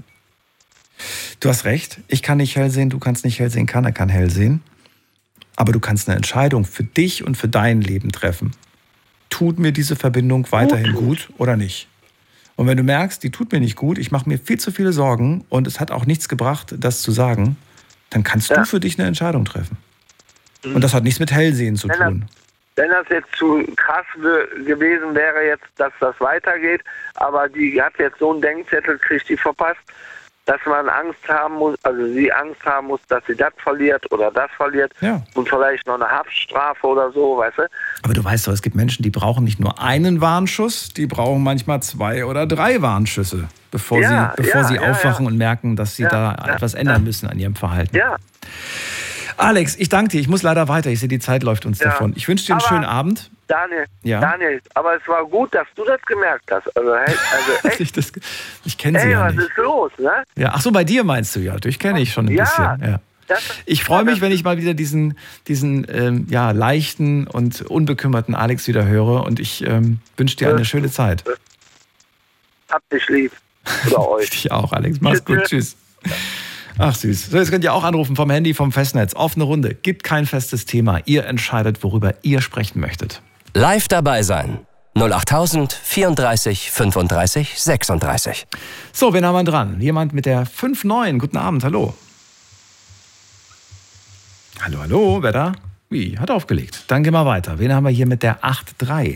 Du hast recht. Ich kann nicht hell sehen, du kannst nicht hell sehen, keiner kann hell sehen. Aber du kannst eine Entscheidung für dich und für dein Leben treffen. Tut mir diese Verbindung weiterhin gut oder nicht? Und wenn du merkst, die tut mir nicht gut, ich mache mir viel zu viele Sorgen und es hat auch nichts gebracht, das zu sagen, dann kannst ja. du für dich eine Entscheidung treffen. Mhm. Und das hat nichts mit Hellsehen zu wenn tun. Das, wenn das jetzt zu krass gewesen wäre, jetzt, dass das weitergeht, aber die hat jetzt so einen Denkzettel, kriegt die verpasst, dass man Angst haben muss, also sie Angst haben muss, dass sie das verliert oder das verliert ja. und vielleicht noch eine Haftstrafe oder so, weißt du? Aber du weißt doch, es gibt Menschen, die brauchen nicht nur einen Warnschuss, die brauchen manchmal zwei oder drei Warnschüsse, bevor ja, sie, bevor ja, sie ja, aufwachen ja. und merken, dass sie ja, da ja, etwas ändern ja. müssen an ihrem Verhalten. Ja. Alex, ich danke dir. Ich muss leider weiter. Ich sehe, die Zeit läuft uns ja. davon. Ich wünsche dir einen aber schönen Abend. Daniel, ja? Daniel, aber es war gut, dass du das gemerkt hast. Also, hey, also echt. ich das, ich kenne sie Ey, ja was nicht. ist los, ne? Ja, ach so, bei dir meinst du ja. Dich kenne ich schon ein ja, bisschen. Ja. Das, ich freue mich, wenn ich mal wieder diesen, diesen ähm, ja, leichten und unbekümmerten Alex wieder höre, und ich ähm, wünsche dir eine schöne Zeit. Hab dich lieb. Oder euch. Dich auch, Alex. Mach's gut. Tschüss. Ach süß. So, jetzt könnt ihr auch anrufen vom Handy, vom Festnetz. Offene Runde. Gibt kein festes Thema. Ihr entscheidet, worüber ihr sprechen möchtet. Live dabei sein. null acht tausend vierunddreißig fünfunddreißig sechsunddreißig. So, wen haben wir dran? Jemand mit der fünf neun. Guten Abend, hallo. Hallo, hallo, wer da? Wie, hat aufgelegt. Dann gehen wir weiter. Wen haben wir hier mit der acht drei?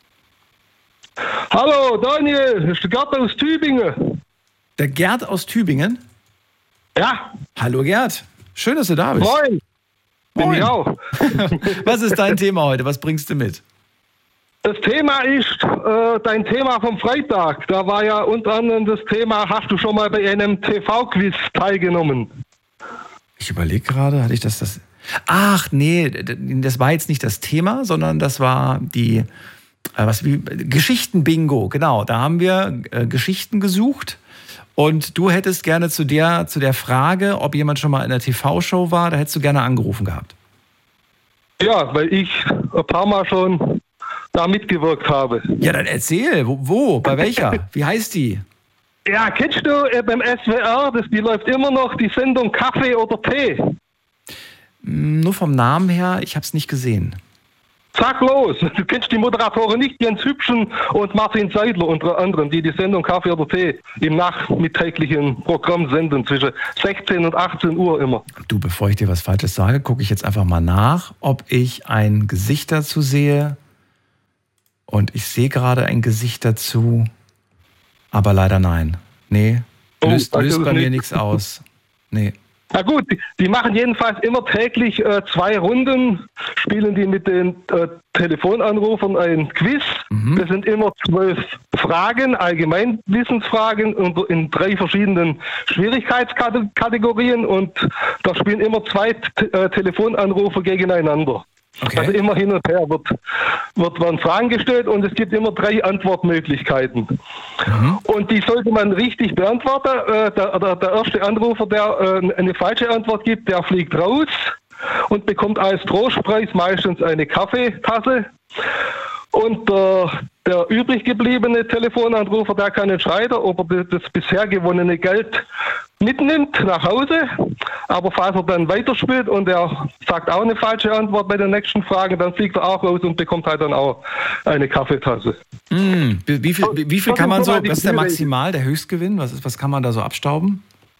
Hallo, Daniel, das ist der Gerd aus Tübingen. Der Gerd aus Tübingen? Ja. Hallo Gerd, schön, dass du da bist. Moin. Bin Moin. ich auch. Was ist dein Thema heute? Was bringst du mit? Das Thema ist äh, dein Thema vom Freitag. Da war ja unter anderem das Thema, hast du schon mal bei einem T V-Quiz teilgenommen? Ich überlege gerade, hatte ich das, das... Ach nee, das war jetzt nicht das Thema, sondern das war die... Was wie Geschichten-Bingo, genau. Da haben wir äh, Geschichten gesucht. Und du hättest gerne zu der, zu der Frage, ob jemand schon mal in einer T V-Show war, da hättest du gerne angerufen gehabt. Ja, weil ich ein paar Mal schon da mitgewirkt habe. Ja, dann erzähl. Wo? wo? Bei welcher? Wie heißt die? Ja, kennst du äh, beim S W R, das, die läuft immer noch, die Sendung Kaffee oder Tee? Nur vom Namen her, ich habe es nicht gesehen. Sag los, du kennst die Moderatoren nicht, Jens Hübschen und Martin Seidler unter anderem, die die Sendung Kaffee oder Tee im nachmittäglichen Programm senden, zwischen sechzehn und achtzehn Uhr immer. Du, bevor ich dir was Falsches sage, gucke ich jetzt einfach mal nach, ob ich ein Gesicht dazu sehe. Und ich sehe gerade ein Gesicht dazu, aber leider nein. Nee, löst, oh, löst bei mir nicht. nichts aus. Nee. Na gut, die, die machen jedenfalls immer täglich äh, zwei Runden, spielen die mit den äh, Telefonanrufern ein Quiz. Mhm. Das sind immer zwölf Fragen, Allgemeinwissensfragen und in drei verschiedenen Schwierigkeitskategorien und da spielen immer zwei t- äh, Telefonanrufer gegeneinander. Okay. Also immer hin und her wird, wird werden Fragen gestellt und es gibt immer drei Antwortmöglichkeiten. Mhm. Und die sollte man richtig beantworten. Äh, der, der, der erste Anrufer, der äh, eine falsche Antwort gibt, der fliegt raus und bekommt als Trostpreis meistens eine Kaffeetasse. Und äh, der übrig gebliebene Telefonanrufer, der kann entscheiden, ob er das bisher gewonnene Geld mitnimmt nach Hause. Aber falls er dann weiterspielt und er sagt auch eine falsche Antwort bei der nächsten Frage, dann fliegt er auch raus und bekommt halt dann auch eine Kaffeetasse. Mm, wie viel, wie viel kann man so, was ist der Maximal, der Höchstgewinn? Was, ist, was kann man da so abstauben?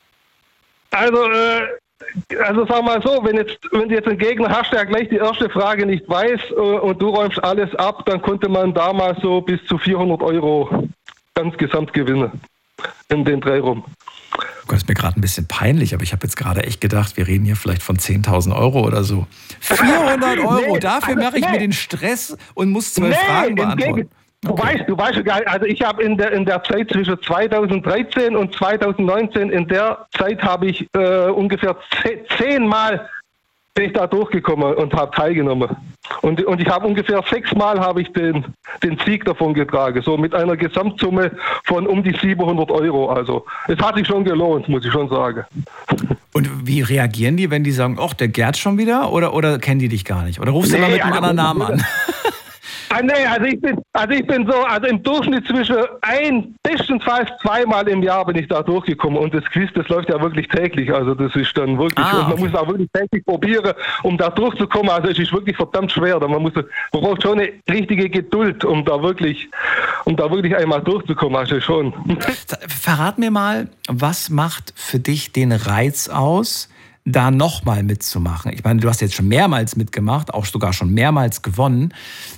Also, äh, Also sag mal so, wenn, jetzt, wenn du jetzt einen Gegner hast, der gleich die erste Frage nicht weiß äh, und du räumst alles ab, dann konnte man damals so bis zu vierhundert Euro insgesamt gewinnen in den Dreh rum. Das ist mir gerade ein bisschen peinlich, aber ich habe jetzt gerade echt gedacht, wir reden hier vielleicht von zehntausend Euro oder so. vierhundert Euro, nee, dafür also, mache ich nee. mir den Stress und muss zwölf nee, Fragen beantworten. Du okay. weißt, du weißt gar nicht, also ich habe in der, in der Zeit zwischen zweitausenddreizehn und zweitausendneunzehn, in der Zeit habe ich äh, ungefähr zehnmal bin ich da durchgekommen und habe teilgenommen. Und, und ich habe ungefähr sechsmal habe ich den, den Sieg davon getragen, so mit einer Gesamtsumme von um die siebenhundert Euro. Also es hat sich schon gelohnt, muss ich schon sagen. Und wie reagieren die, wenn die sagen, ach, der Gerd schon wieder? Oder, oder kennen die dich gar nicht? Oder rufst du nee, mal mit einem anderen Namen an? Ah, nee, also ich bin, also ich bin so, also im Durchschnitt zwischen ein, bestenfalls zweimal im Jahr bin ich da durchgekommen und das Quiz, das läuft ja wirklich täglich, also das ist dann wirklich, ah, und man okay. muss auch wirklich täglich probieren, um da durchzukommen, also es ist wirklich verdammt schwer, man muss, man braucht schon eine richtige Geduld, um da wirklich, um da wirklich einmal durchzukommen, also schon. Verrat mir mal, was macht für dich den Reiz aus, da nochmal mitzumachen? Ich meine, du hast jetzt schon mehrmals mitgemacht, auch sogar schon mehrmals gewonnen.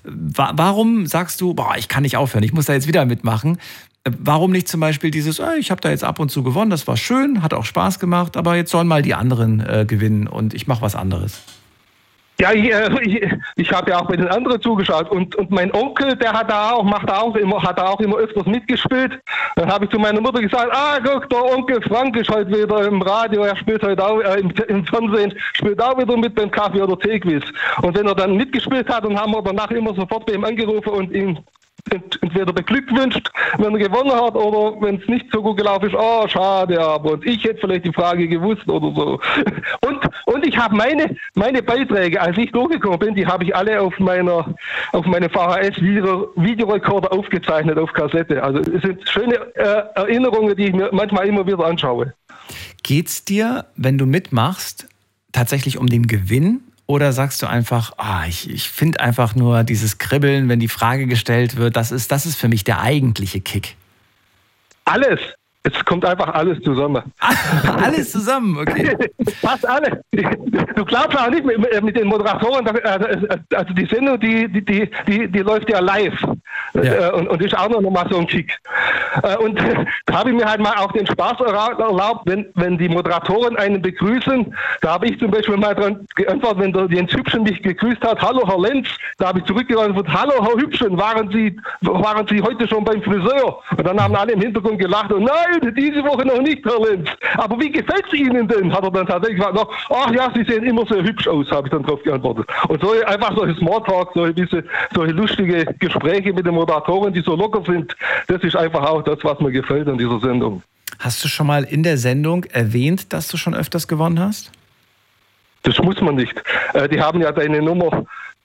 Warum sagst du, boah, ich kann nicht aufhören, ich muss da jetzt wieder mitmachen? Warum nicht zum Beispiel dieses, äh, ich habe da jetzt ab und zu gewonnen, das war schön, hat auch Spaß gemacht, aber jetzt sollen mal die anderen äh, gewinnen und ich mache was anderes? Ja, ich, ich, ich habe ja auch bei den anderen zugeschaut und, und mein Onkel, der hat da auch, macht da auch immer, hat da auch immer öfters mitgespielt. Dann habe ich zu meiner Mutter gesagt, ah, guck, der Onkel Frank ist heute wieder im Radio, er spielt heute auch äh, im, im Fernsehen, spielt auch wieder mit beim Kaffee- oder Teequiz. Und wenn er dann mitgespielt hat, dann haben wir danach immer sofort bei ihm angerufen und ihn entweder beglückwünscht, wenn er gewonnen hat, oder wenn es nicht so gut gelaufen ist, oh, schade, aber und ich hätte vielleicht die Frage gewusst oder so. Und, und ich habe meine, meine Beiträge, als ich durchgekommen bin, die habe ich alle auf meiner, auf meinem V H S-Videorekorder aufgezeichnet, auf Kassette. Also es sind schöne äh, Erinnerungen, die ich mir manchmal immer wieder anschaue. Geht's dir, wenn du mitmachst, tatsächlich um den Gewinn? Oder sagst du einfach, ah, ich, ich finde einfach nur dieses Kribbeln, wenn die Frage gestellt wird, das ist, das ist für mich der eigentliche Kick? Alles. Es kommt einfach alles zusammen. Alles zusammen, okay. Fast alles. Du glaubst auch nicht mit, mit den Moderatoren, also die Sendung, die, die, die, die läuft ja live. Ja. Und, und ist auch noch mal so ein Kick. Und da habe ich mir halt mal auch den Spaß erlaubt, wenn, wenn die Moderatoren einen begrüßen, da habe ich zum Beispiel mal dran geantwortet, wenn der Jens Hübschen mich gegrüßt hat, hallo Herr Lenz, da habe ich zurückgeantwortet, hallo Herr Hübschen, waren Sie, waren Sie heute schon beim Friseur? Und dann haben alle im Hintergrund gelacht und nein, diese Woche noch nicht, Herr Lenz. Aber wie gefällt es Ihnen denn? Hat er dann tatsächlich gesagt, ach ja, Sie sehen immer sehr hübsch aus, habe ich dann drauf geantwortet. Und so einfach solche Smalltalk, solche, bisschen, solche lustige Gespräche mit den Moderatoren, die so locker sind, das ist einfach auch das, was mir gefällt an dieser Sendung. Hast du schon mal in der Sendung erwähnt, dass du schon öfters gewonnen hast? Das muss man nicht. Die haben ja deine Nummer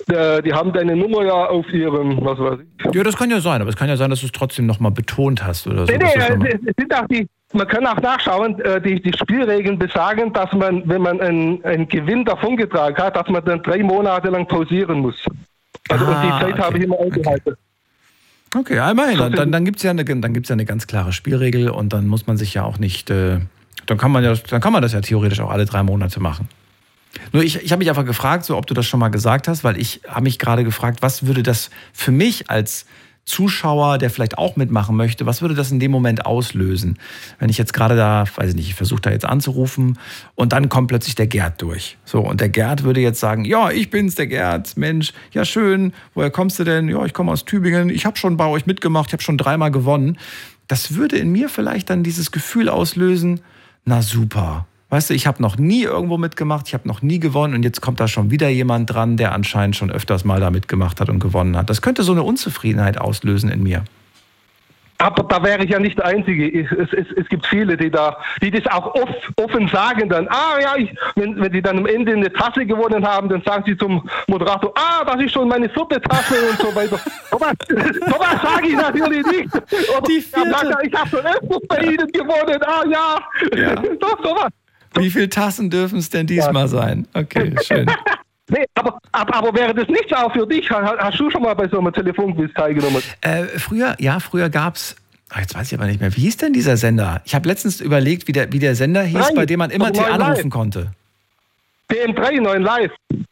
die haben deine Nummer ja auf ihrem, was weiß ich. Ja, das kann ja sein, aber es kann ja sein, dass du es trotzdem nochmal betont hast oder so. Nee, nee, es sind auch die, man kann auch nachschauen, die, die Spielregeln besagen, dass man, wenn man einen, einen Gewinn davongetragen hat, dass man dann drei Monate lang pausieren muss. Also ah, und die Zeit okay. habe ich immer eingehalten. Okay. Okay, immerhin. Dann, dann, dann gibt es ja, ja eine ganz klare Spielregel und dann muss man sich ja auch nicht, äh, dann kann man ja, dann kann man das ja theoretisch auch alle drei Monate machen. Nur ich, ich habe mich einfach gefragt, so ob du das schon mal gesagt hast, weil ich habe mich gerade gefragt, was würde das für mich als Zuschauer, der vielleicht auch mitmachen möchte, was würde das in dem Moment auslösen? Wenn ich jetzt gerade da, weiß ich nicht, ich versuche da jetzt anzurufen und dann kommt plötzlich der Gerd durch. So, und der Gerd würde jetzt sagen, ja, ich bin's, der Gerd, Mensch, ja schön, woher kommst du denn? Ja, ich komme aus Tübingen, ich habe schon bei euch mitgemacht, ich habe schon dreimal gewonnen. Das würde in mir vielleicht dann dieses Gefühl auslösen, na super. Weißt du, ich habe noch nie irgendwo mitgemacht, ich habe noch nie gewonnen und jetzt kommt da schon wieder jemand dran, der anscheinend schon öfters mal da mitgemacht hat und gewonnen hat. Das könnte so eine Unzufriedenheit auslösen in mir. Aber da wäre ich ja nicht der Einzige. Es, es, es gibt viele, die da, die das auch oft, offen sagen dann. Ah ja, ich, wenn, wenn die dann am Ende eine Tasse gewonnen haben, dann sagen sie zum Moderator, ah, das ist schon meine vierte Tasse und so weiter. Sowas so sage ich natürlich nicht. Oder die vierte. Ja, ich habe schon öfters bei Ihnen gewonnen. Ah ja, ja. Doch, sowas. Wie viele Tassen dürfen es denn diesmal sein? Okay, schön. Nee, aber, aber, aber wäre das nichts auch für dich? Hast du schon mal bei so einem Telefonquiz teilgenommen? Äh, früher, ja, früher gab es, jetzt weiß ich aber nicht mehr, wie hieß denn dieser Sender? Ich habe letztens überlegt, wie der, wie der Sender hieß, Nein, bei dem man immer anrufen live. konnte. D M drei, neun Live.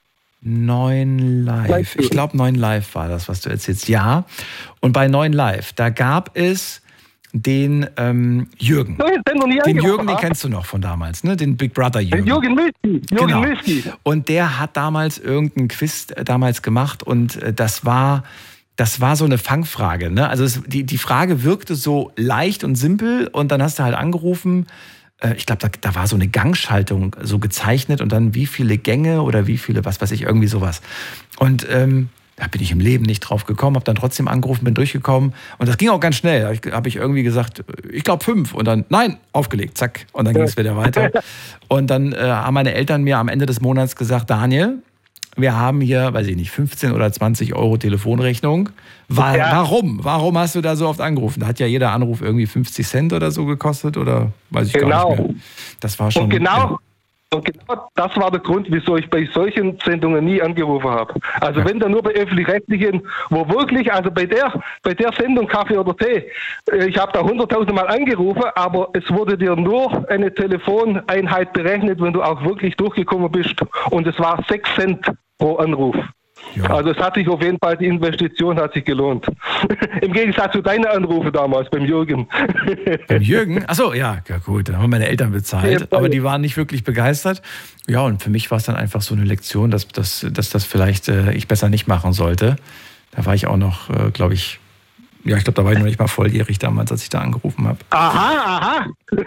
neun Live. Ich glaube, neun Live war das, was du erzählst. Ja, und bei neun Live, da gab es den ähm, Jürgen. Den Jürgen, den kennst du noch von damals, ne? Den Big Brother Jürgen. Jürgen Milski. Jürgen genau. Milski. Und der hat damals irgendeinen Quiz damals gemacht und das war, das war so eine Fangfrage. Ne? Also es, die, die Frage wirkte so leicht und simpel und dann hast du halt angerufen. Äh, ich glaube, da, da war so eine Gangschaltung so gezeichnet und dann wie viele Gänge oder wie viele, was weiß ich, irgendwie sowas. Und ähm, da bin ich im Leben nicht drauf gekommen, habe dann trotzdem angerufen, bin durchgekommen und das ging auch ganz schnell. Da habe ich irgendwie gesagt, ich glaube fünf und dann, nein, aufgelegt, zack. Und dann ging es wieder weiter. Und dann äh, haben meine Eltern mir am Ende des Monats gesagt, Daniel, wir haben hier, weiß ich nicht, fünfzehn oder zwanzig Euro Telefonrechnung. War, ja. Warum? Warum hast du da so oft angerufen? Da hat ja jeder Anruf irgendwie fünfzig Cent oder so gekostet oder weiß ich genau. gar nicht mehr. Das war schon... Und genau. Ja. Und genau das war der Grund, wieso ich bei solchen Sendungen nie angerufen habe. Also ja. wenn dann nur bei öffentlich-rechtlichen, wo wirklich, also bei der, bei der Sendung Kaffee oder Tee, ich habe da hunderttausend Mal angerufen, aber es wurde dir nur eine Telefoneinheit berechnet, wenn du auch wirklich durchgekommen bist. Und es war sechs Cent pro Anruf. Ja. Also es hat sich auf jeden Fall, die Investition hat sich gelohnt. Im Gegensatz zu deinen Anrufen damals beim Jürgen. Beim Jürgen? Achso, ja, ja gut, dann haben meine Eltern bezahlt, ja, aber die waren nicht wirklich begeistert. Ja, und für mich war es dann einfach so eine Lektion, dass, dass, dass das vielleicht äh, ich besser nicht machen sollte. Da war ich auch noch, äh, glaube ich, ja, ich glaube, da war ich noch nicht mal volljährig damals, als ich da angerufen habe. Aha, aha.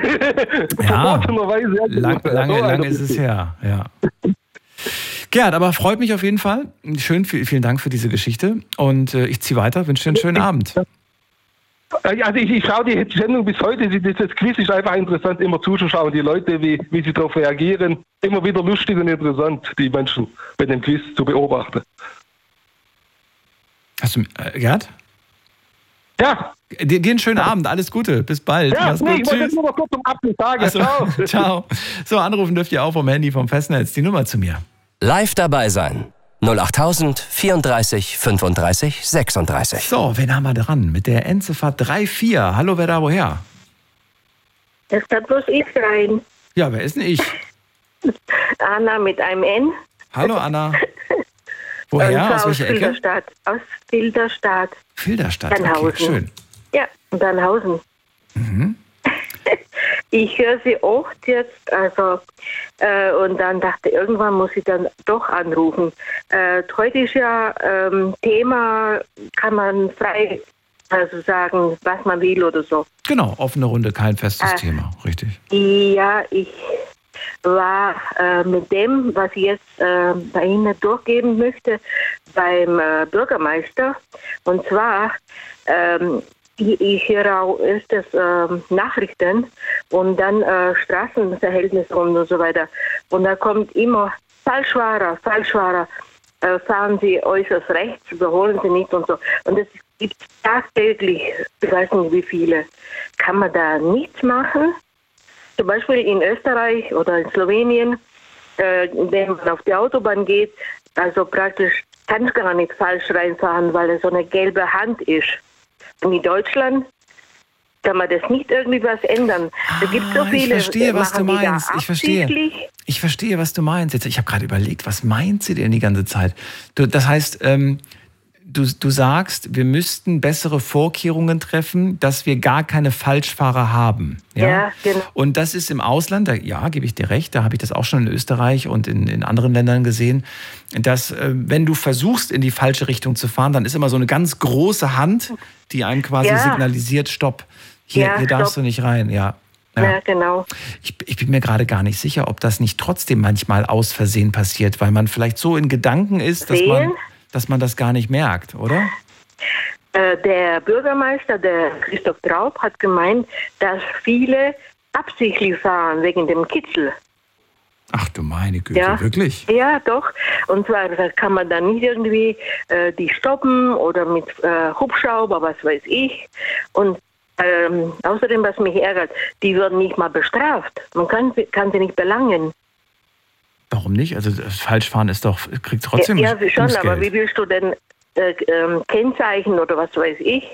Ja, lang, lange, lange ist es her, ja. Gerd, aber freut mich auf jeden Fall. Schön, vielen Dank für diese Geschichte. Und äh, ich ziehe weiter, wünsche dir einen schönen Abend. Also ich, ich schaue die Sendung bis heute. Das Quiz ist einfach interessant, immer zuzuschauen. Die Leute, wie, wie sie darauf reagieren. Immer wieder lustig und interessant, die Menschen bei dem Quiz zu beobachten. Hast du, äh, Gerd? Ja. Dir, dir einen schönen Abend, alles Gute, bis bald. Ja, Mach's nee, gut. ich wollte jetzt nur noch kurz zum Abschluss sagen. So, ciao. Ciao. So, anrufen dürft ihr auch vom Handy vom Festnetz. Die Nummer zu mir. Live dabei sein. null acht tausend vierunddreißig fünfunddreißig sechsunddreißig. So, wen haben wir dran? Mit der Endziffer drei vier. Hallo, wer da woher? Das kann bloß ich sein. Ja, wer ist denn ich? Anna mit einem N. Hallo, Anna. Woher? Aus welcher Ecke? Filderstadt. Aus Filderstadt. Filderstadt, okay, schön. Ja, Dannhausen. Mhm. Ich höre sie oft jetzt, also äh, und dann dachte irgendwann muss ich dann doch anrufen. Äh, heute ist ja ähm, Thema, kann man frei also sagen, was man will oder so. Genau, offene Runde, kein festes äh, Thema, richtig. Ja, ich war äh, mit dem, was ich jetzt äh, bei Ihnen durchgeben möchte, beim äh, Bürgermeister. Und zwar, ähm, ich, ich höre auch öfters äh, Nachrichten und dann äh, Straßenverhältnisse und so weiter. Und da kommt immer Falschwahrer, Falschwahrer. äh, fahren Sie äußerst rechts, überholen Sie nicht und so. Und es gibt tagtäglich, ich weiß nicht wie viele, kann man da nichts machen? Zum Beispiel in Österreich oder in Slowenien, äh, wenn man auf die Autobahn geht, also praktisch kann ich gar nicht falsch reinfahren, weil es so eine gelbe Hand ist. Und in Deutschland kann man das nicht irgendwie was ändern. Da gibt so viele. Ich verstehe, was du meinst. Ich verstehe. Ich verstehe, was du meinst. Jetzt, ich habe gerade überlegt, was meint sie denn die ganze Zeit? Du, das heißt, ähm, du, du sagst, wir müssten bessere Vorkehrungen treffen, dass wir gar keine Falschfahrer haben. Ja, ja, genau. Und das ist im Ausland, da, ja, gebe ich dir recht, da habe ich das auch schon in Österreich und in, in anderen Ländern gesehen, dass äh, wenn du versuchst, in die falsche Richtung zu fahren, dann ist immer so eine ganz große Hand, die einem quasi ja. signalisiert, stopp, hier, ja, hier darfst stopp. du nicht rein. Ja, ja. ja genau. Ich, ich bin mir gerade gar nicht sicher, ob das nicht trotzdem manchmal aus Versehen passiert, weil man vielleicht so in Gedanken ist, dass man, dass man das gar nicht merkt, oder? Der Bürgermeister, der Christoph Traub, hat gemeint, dass viele absichtlich fahren wegen dem Kitzel. Ach du meine Güte, ja. wirklich? Ja, doch. Und zwar kann man dann nicht irgendwie äh, die stoppen oder mit äh, Hubschrauber, was weiß ich. Und ähm, außerdem, was mich ärgert, die werden nicht mal bestraft. Man kann, kann sie nicht belangen. Warum nicht? Also das Falschfahren ist doch, kriegt trotzdem Ja, ja schon, Bußgeld. Aber wie willst du denn äh, äh, Kennzeichen oder was weiß ich?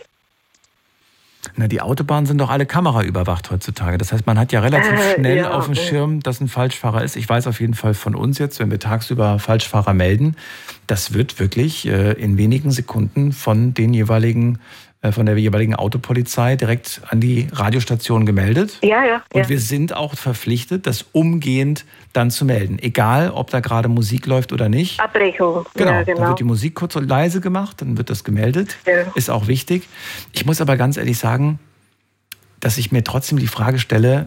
Na, die Autobahnen sind doch alle kameraüberwacht heutzutage. Das heißt, man hat ja relativ äh, schnell ja, auf dem Schirm, dass ein Falschfahrer ist. Ich weiß auf jeden Fall von uns jetzt, wenn wir tagsüber Falschfahrer melden, das wird wirklich äh, in wenigen Sekunden von den jeweiligen, äh, von der jeweiligen Autopolizei direkt an die Radiostation gemeldet. Ja, ja. Und ja. wir sind auch verpflichtet, das umgehend dann zu melden. Egal, ob da gerade Musik läuft oder nicht. Abbrechung. Genau, ja, genau. Dann wird die Musik kurz und leise gemacht, dann wird das gemeldet. Ja. Ist auch wichtig. Ich muss aber ganz ehrlich sagen, dass ich mir trotzdem die Frage stelle,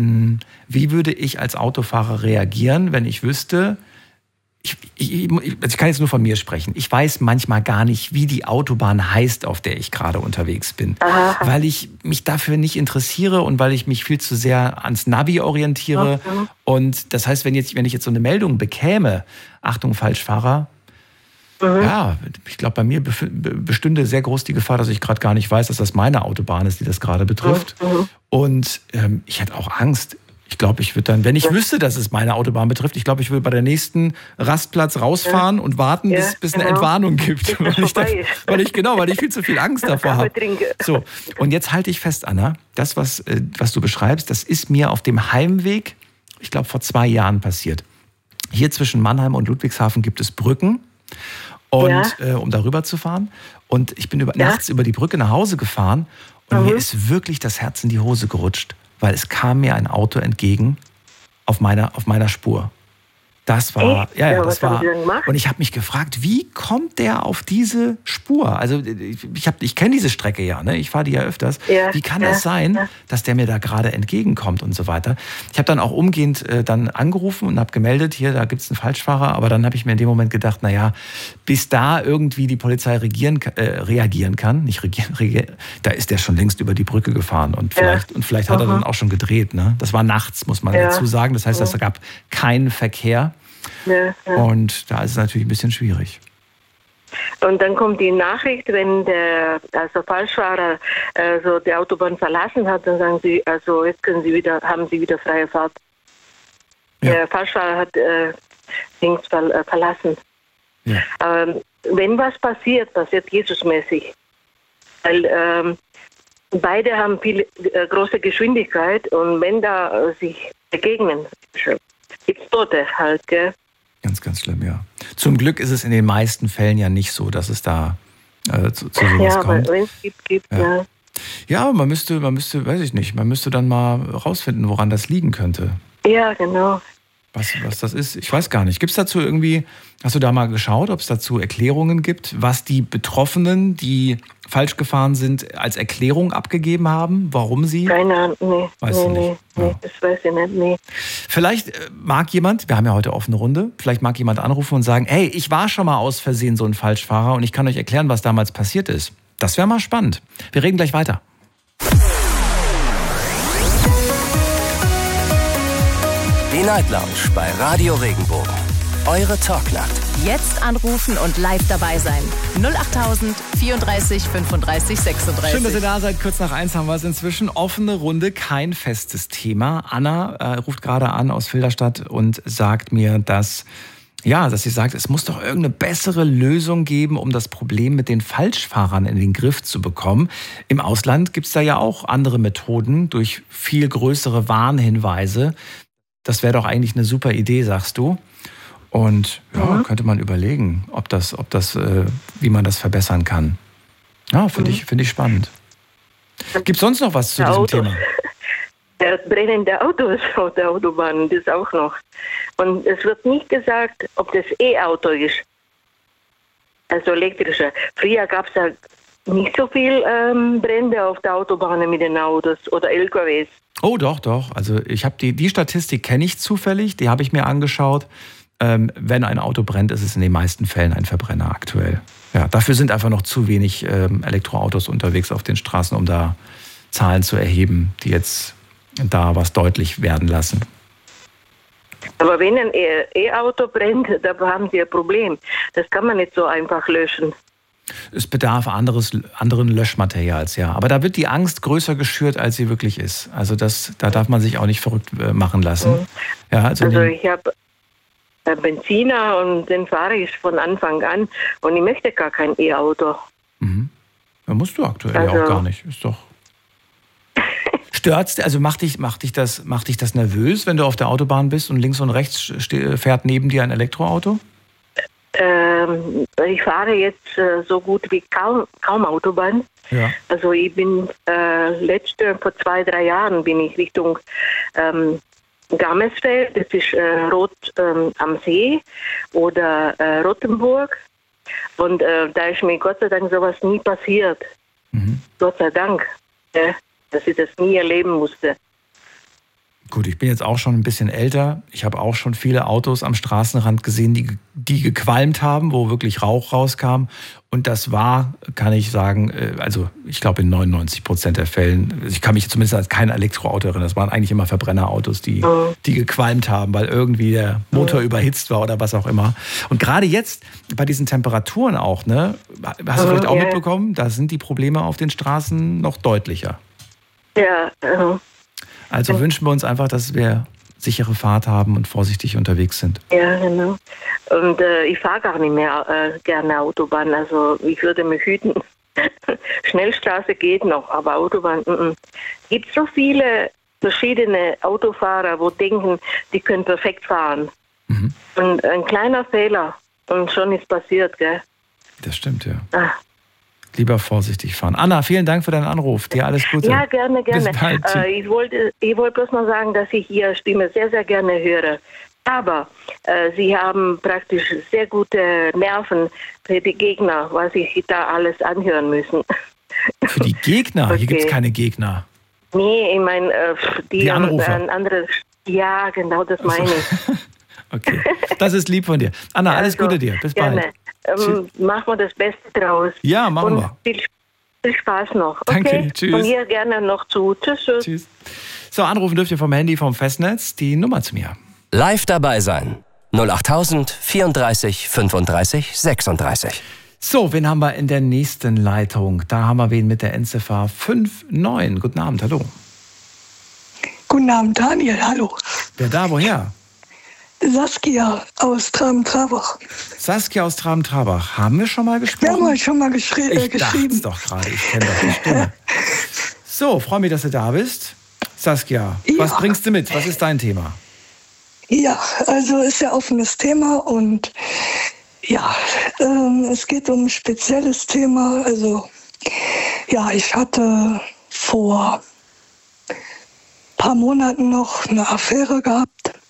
wie würde ich als Autofahrer reagieren, wenn ich wüsste, ich, ich, ich kann jetzt nur von mir sprechen. Ich weiß manchmal gar nicht, wie die Autobahn heißt, auf der ich gerade unterwegs bin. Aha. Weil ich mich dafür nicht interessiere und weil ich mich viel zu sehr ans Navi orientiere. Mhm. Und das heißt, wenn, jetzt, wenn ich jetzt so eine Meldung bekäme, Achtung, Falschfahrer, mhm. ja, ich glaube, bei mir bestünde sehr groß die Gefahr, dass ich gerade gar nicht weiß, dass das meine Autobahn ist, die das gerade betrifft. Mhm. Und ähm, ich hätte auch Angst. Ich glaube, ich würde dann, wenn ich wüsste, dass es meine Autobahn betrifft, ich glaube, ich würde bei der nächsten Rastplatz rausfahren ja. und warten, bis es ja, bis genau. eine Entwarnung gibt. Weil ich, da, weil ich genau, weil ich viel zu viel Angst davor habe. So, und jetzt halte ich fest, Anna, das, was, was du beschreibst, das ist mir auf dem Heimweg, ich glaube, vor zwei Jahren passiert. Hier zwischen Mannheim und Ludwigshafen gibt es Brücken, und ja. äh, um darüber zu fahren. Und ich bin über, ja. nachts über die Brücke nach Hause gefahren und mhm. mir ist wirklich das Herz in die Hose gerutscht. Weil es kam mir ein Auto entgegen auf meiner, auf meiner Spur. Das war, Echt? ja, ja, ja, das war. Und ich habe mich gefragt, wie kommt der auf diese Spur? Also ich habe, ich kenne diese Strecke ja, ne? Ich fahre die ja öfters. Ja, wie kann ja, das sein, ja. dass der mir da gerade entgegenkommt und so weiter? Ich habe dann auch umgehend äh, dann angerufen und habe gemeldet, hier, da gibt es einen Falschfahrer. Aber dann habe ich mir in dem Moment gedacht, naja, bis da irgendwie die Polizei regieren, äh, reagieren kann, nicht regieren, regieren, da ist der schon längst über die Brücke gefahren und vielleicht, ja. und vielleicht hat er dann auch schon gedreht. Ne? Das war nachts, muss man ja. dazu sagen. Das heißt, es gab keinen Verkehr. Ja, ja. Und da ist es natürlich ein bisschen schwierig. Und dann kommt die Nachricht, wenn der also Falschfahrer äh, so die Autobahn verlassen hat, dann sagen sie, also jetzt können sie wieder, haben sie wieder freie Fahrt. Ja. Der Falschfahrer hat äh, Dings ver, äh, verlassen. Ja. Ähm, wenn was passiert, passiert Jesusmäßig. Weil ähm, beide haben viel äh, große Geschwindigkeit und wenn da äh, sich begegnen, gibt es Tote halt, gell? Ganz, ganz schlimm, ja. Zum Glück ist es in den meisten Fällen ja nicht so, dass es da äh, zu, zu sowas ja, kommt. Ja, wenn es gibt, gibt ja. ja. Ja, man müsste, man müsste, weiß ich nicht, man müsste dann mal rausfinden, woran das liegen könnte. Ja, genau. Was, was das ist, ich weiß gar nicht. Gibt es dazu irgendwie, hast du da mal geschaut, ob es dazu Erklärungen gibt, was die Betroffenen, die falsch gefahren sind, als Erklärung abgegeben haben, warum sie? Keine Ahnung, nee. Weißt nee, du nicht? Nee, ja. das weiß ich nicht, nee. Vielleicht mag jemand, wir haben ja heute offene Runde, vielleicht mag jemand anrufen und sagen, hey, ich war schon mal aus Versehen so ein Falschfahrer und ich kann euch erklären, was damals passiert ist. Das wäre mal spannend. Wir reden gleich weiter. Die Night Lounge bei Radio Regenbogen. Eure Talknacht. Jetzt anrufen und live dabei sein. null achttausend vierunddreißig fünfunddreißig sechsunddreißig. Schön, dass ihr da seid. Kurz nach eins haben wir es inzwischen. Offene Runde, kein festes Thema. Anna äh, ruft gerade an aus Filderstadt und sagt mir, dass, ja, dass sie sagt, es muss doch irgendeine bessere Lösung geben, um das Problem mit den Falschfahrern in den Griff zu bekommen. Im Ausland gibt es da ja auch andere Methoden durch viel größere Warnhinweise. Das wäre doch eigentlich eine super Idee, sagst du. Und ja, mhm. könnte man überlegen, ob das, ob das, äh, wie man das verbessern kann. Ja, finde mhm. ich, finde ich spannend. Gibt es sonst noch was zu diesem Auto. Thema? Ja, brennende Autos auf der Autobahn, das auch noch. Und es wird nicht gesagt, ob das E-Auto ist. Also elektrische. Früher gab es ja nicht so viel ähm, Brände auf der Autobahn mit den Autos oder L K Ws. Oh, doch, doch. Also ich habe die, die Statistik kenne ich zufällig, die habe ich mir angeschaut. Ähm, wenn ein Auto brennt, ist es in den meisten Fällen ein Verbrenner aktuell. Ja, dafür sind einfach noch zu wenig ähm, Elektroautos unterwegs auf den Straßen, um da Zahlen zu erheben, die jetzt da was deutlich werden lassen. Aber wenn ein E-Auto brennt, da haben Sie ein Problem. Das kann man nicht so einfach löschen. Es bedarf anderes, anderen Löschmaterials, ja. Aber da wird die Angst größer geschürt, als sie wirklich ist. Also das, da darf man sich auch nicht verrückt machen lassen. Mhm. Ja, also also ich habe Benziner und den fahre ich von Anfang an und ich möchte gar kein E-Auto. Mhm. Da musst du aktuell also, ja auch gar nicht. Ist doch. Stört's, also macht dich, macht dich das, macht dich das nervös, wenn du auf der Autobahn bist und links und rechts fährt neben dir ein Elektroauto? Ähm, ich fahre jetzt äh, so gut wie kaum, kaum Autobahn. Ja. Also ich bin äh, letzte, vor zwei, drei Jahren bin ich Richtung ähm, Gammersfeld, das ist äh, Rot ähm, am See oder äh, Rottenburg. Und äh, da ist mir Gott sei Dank sowas nie passiert. Mhm. Gott sei Dank, äh, dass ich das nie erleben musste. Gut, ich bin jetzt auch schon ein bisschen älter. Ich habe auch schon viele Autos am Straßenrand gesehen, die, die gequalmt haben, wo wirklich Rauch rauskam. Und das war, kann ich sagen, also ich glaube in neunundneunzig Prozent der Fällen, ich kann mich zumindest als kein Elektroauto erinnern, das waren eigentlich immer Verbrennerautos, die, die gequalmt haben, weil irgendwie der Motor überhitzt war oder was auch immer. Und gerade jetzt bei diesen Temperaturen auch, ne, hast du vielleicht auch mitbekommen, da sind die Probleme auf den Straßen noch deutlicher. Ja, uh-huh. Also wünschen wir uns einfach, dass wir sichere Fahrt haben und vorsichtig unterwegs sind. Ja, genau. Und äh, ich fahre gar nicht mehr äh, gerne Autobahn. Also ich würde mich hüten. Schnellstraße geht noch, aber Autobahn. Es gibt so viele verschiedene Autofahrer, wo denken, die können perfekt fahren. Mhm. Und ein kleiner Fehler und schon ist passiert, gell? Das stimmt, ja. Ah. Lieber vorsichtig fahren. Anna, vielen Dank für deinen Anruf. Dir alles Gute. Ja, gerne, gerne. Bis bald. Äh, ich wollte ich wollte bloß mal sagen, dass ich Ihre Stimme sehr, sehr gerne höre. Aber äh, Sie haben praktisch sehr gute Nerven für die Gegner, was sich da alles anhören müssen. Für die Gegner? Okay. Hier gibt es keine Gegner. Nee, ich meine, äh, die, die Anrufer. An, andere. Ja, genau, das meine ich. Okay, das ist lieb von dir. Anna, alles also, Gute dir. Bis gerne. bald. Ähm, machen wir das Beste draus. Ja, machen und wir. Viel, viel Spaß noch. Danke, okay? tschüss. Und hier gerne noch zu. Tschüss, tschüss. Tschüss. So, anrufen dürft ihr vom Handy, vom Festnetz. Die Nummer zu mir. Live dabei sein. null achttausend vierunddreißig fünfunddreißig sechsunddreißig. So, wen haben wir in der nächsten Leitung? Da haben wir wen mit der Endziffer fünf neun. Guten Abend, hallo. Guten Abend, Daniel, hallo. Wer da, woher? Saskia aus Traben-Trabach. Saskia aus Traben-Trabach. Haben wir schon mal gesprochen? Wir haben heute schon mal geschri- ich äh, geschrieben. Ich dachte es doch gerade, ich kenne doch die Stimme. So, freue mich, dass du da bist. Saskia, ja. Was bringst du mit? Was ist dein Thema? Ja, also ist ja offenes Thema und ja, ähm, es geht um ein spezielles Thema. Also ja, ich hatte vor ein paar Monaten noch eine Affäre gehabt.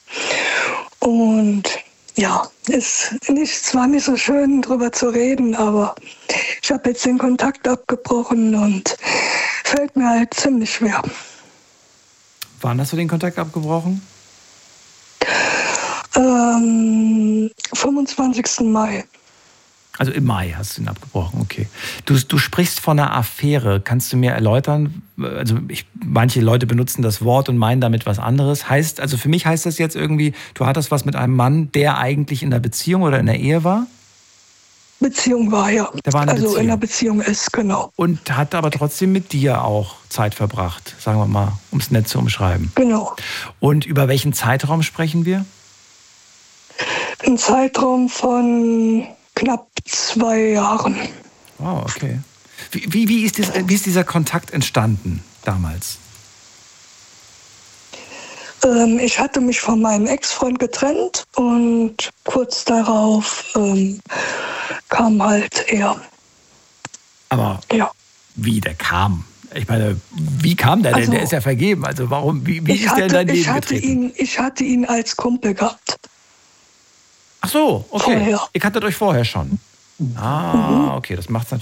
Und ja, ist nicht, zwar nicht so schön drüber zu reden, aber ich habe jetzt den Kontakt abgebrochen und fällt mir halt ziemlich schwer. Wann hast du den Kontakt abgebrochen? Ähm, fünfundzwanzigsten Mai. Also im Mai hast du ihn abgebrochen, okay. Du, du sprichst von einer Affäre. Kannst du mir erläutern? Also ich, manche Leute benutzen das Wort und meinen damit was anderes. Heißt, also für mich heißt das jetzt irgendwie, du hattest was mit einem Mann, der eigentlich in der Beziehung oder in der Ehe war? Beziehung war, ja. Der war in also Beziehung. in der Beziehung ist, genau. Und hat aber trotzdem mit dir auch Zeit verbracht, sagen wir mal, um es nett zu umschreiben. Genau. Und über welchen Zeitraum sprechen wir? Ein Zeitraum von knapp zwei Jahren. Wow, okay. Wie, wie, wie, ist das, wie ist dieser Kontakt entstanden damals? Ähm, ich hatte mich von meinem Ex-Freund getrennt und kurz darauf ähm, kam halt er. Aber ja. Wie, der kam? Ich meine, wie kam der denn? Also, der ist ja vergeben. Also warum, wie, wie ist hatte, der in dein Leben ich hatte getreten? Ihn, ich hatte ihn als Kumpel gehabt. Ach so, okay. Vorher. Ihr kanntet euch vorher schon. Ah, okay, das macht es natürlich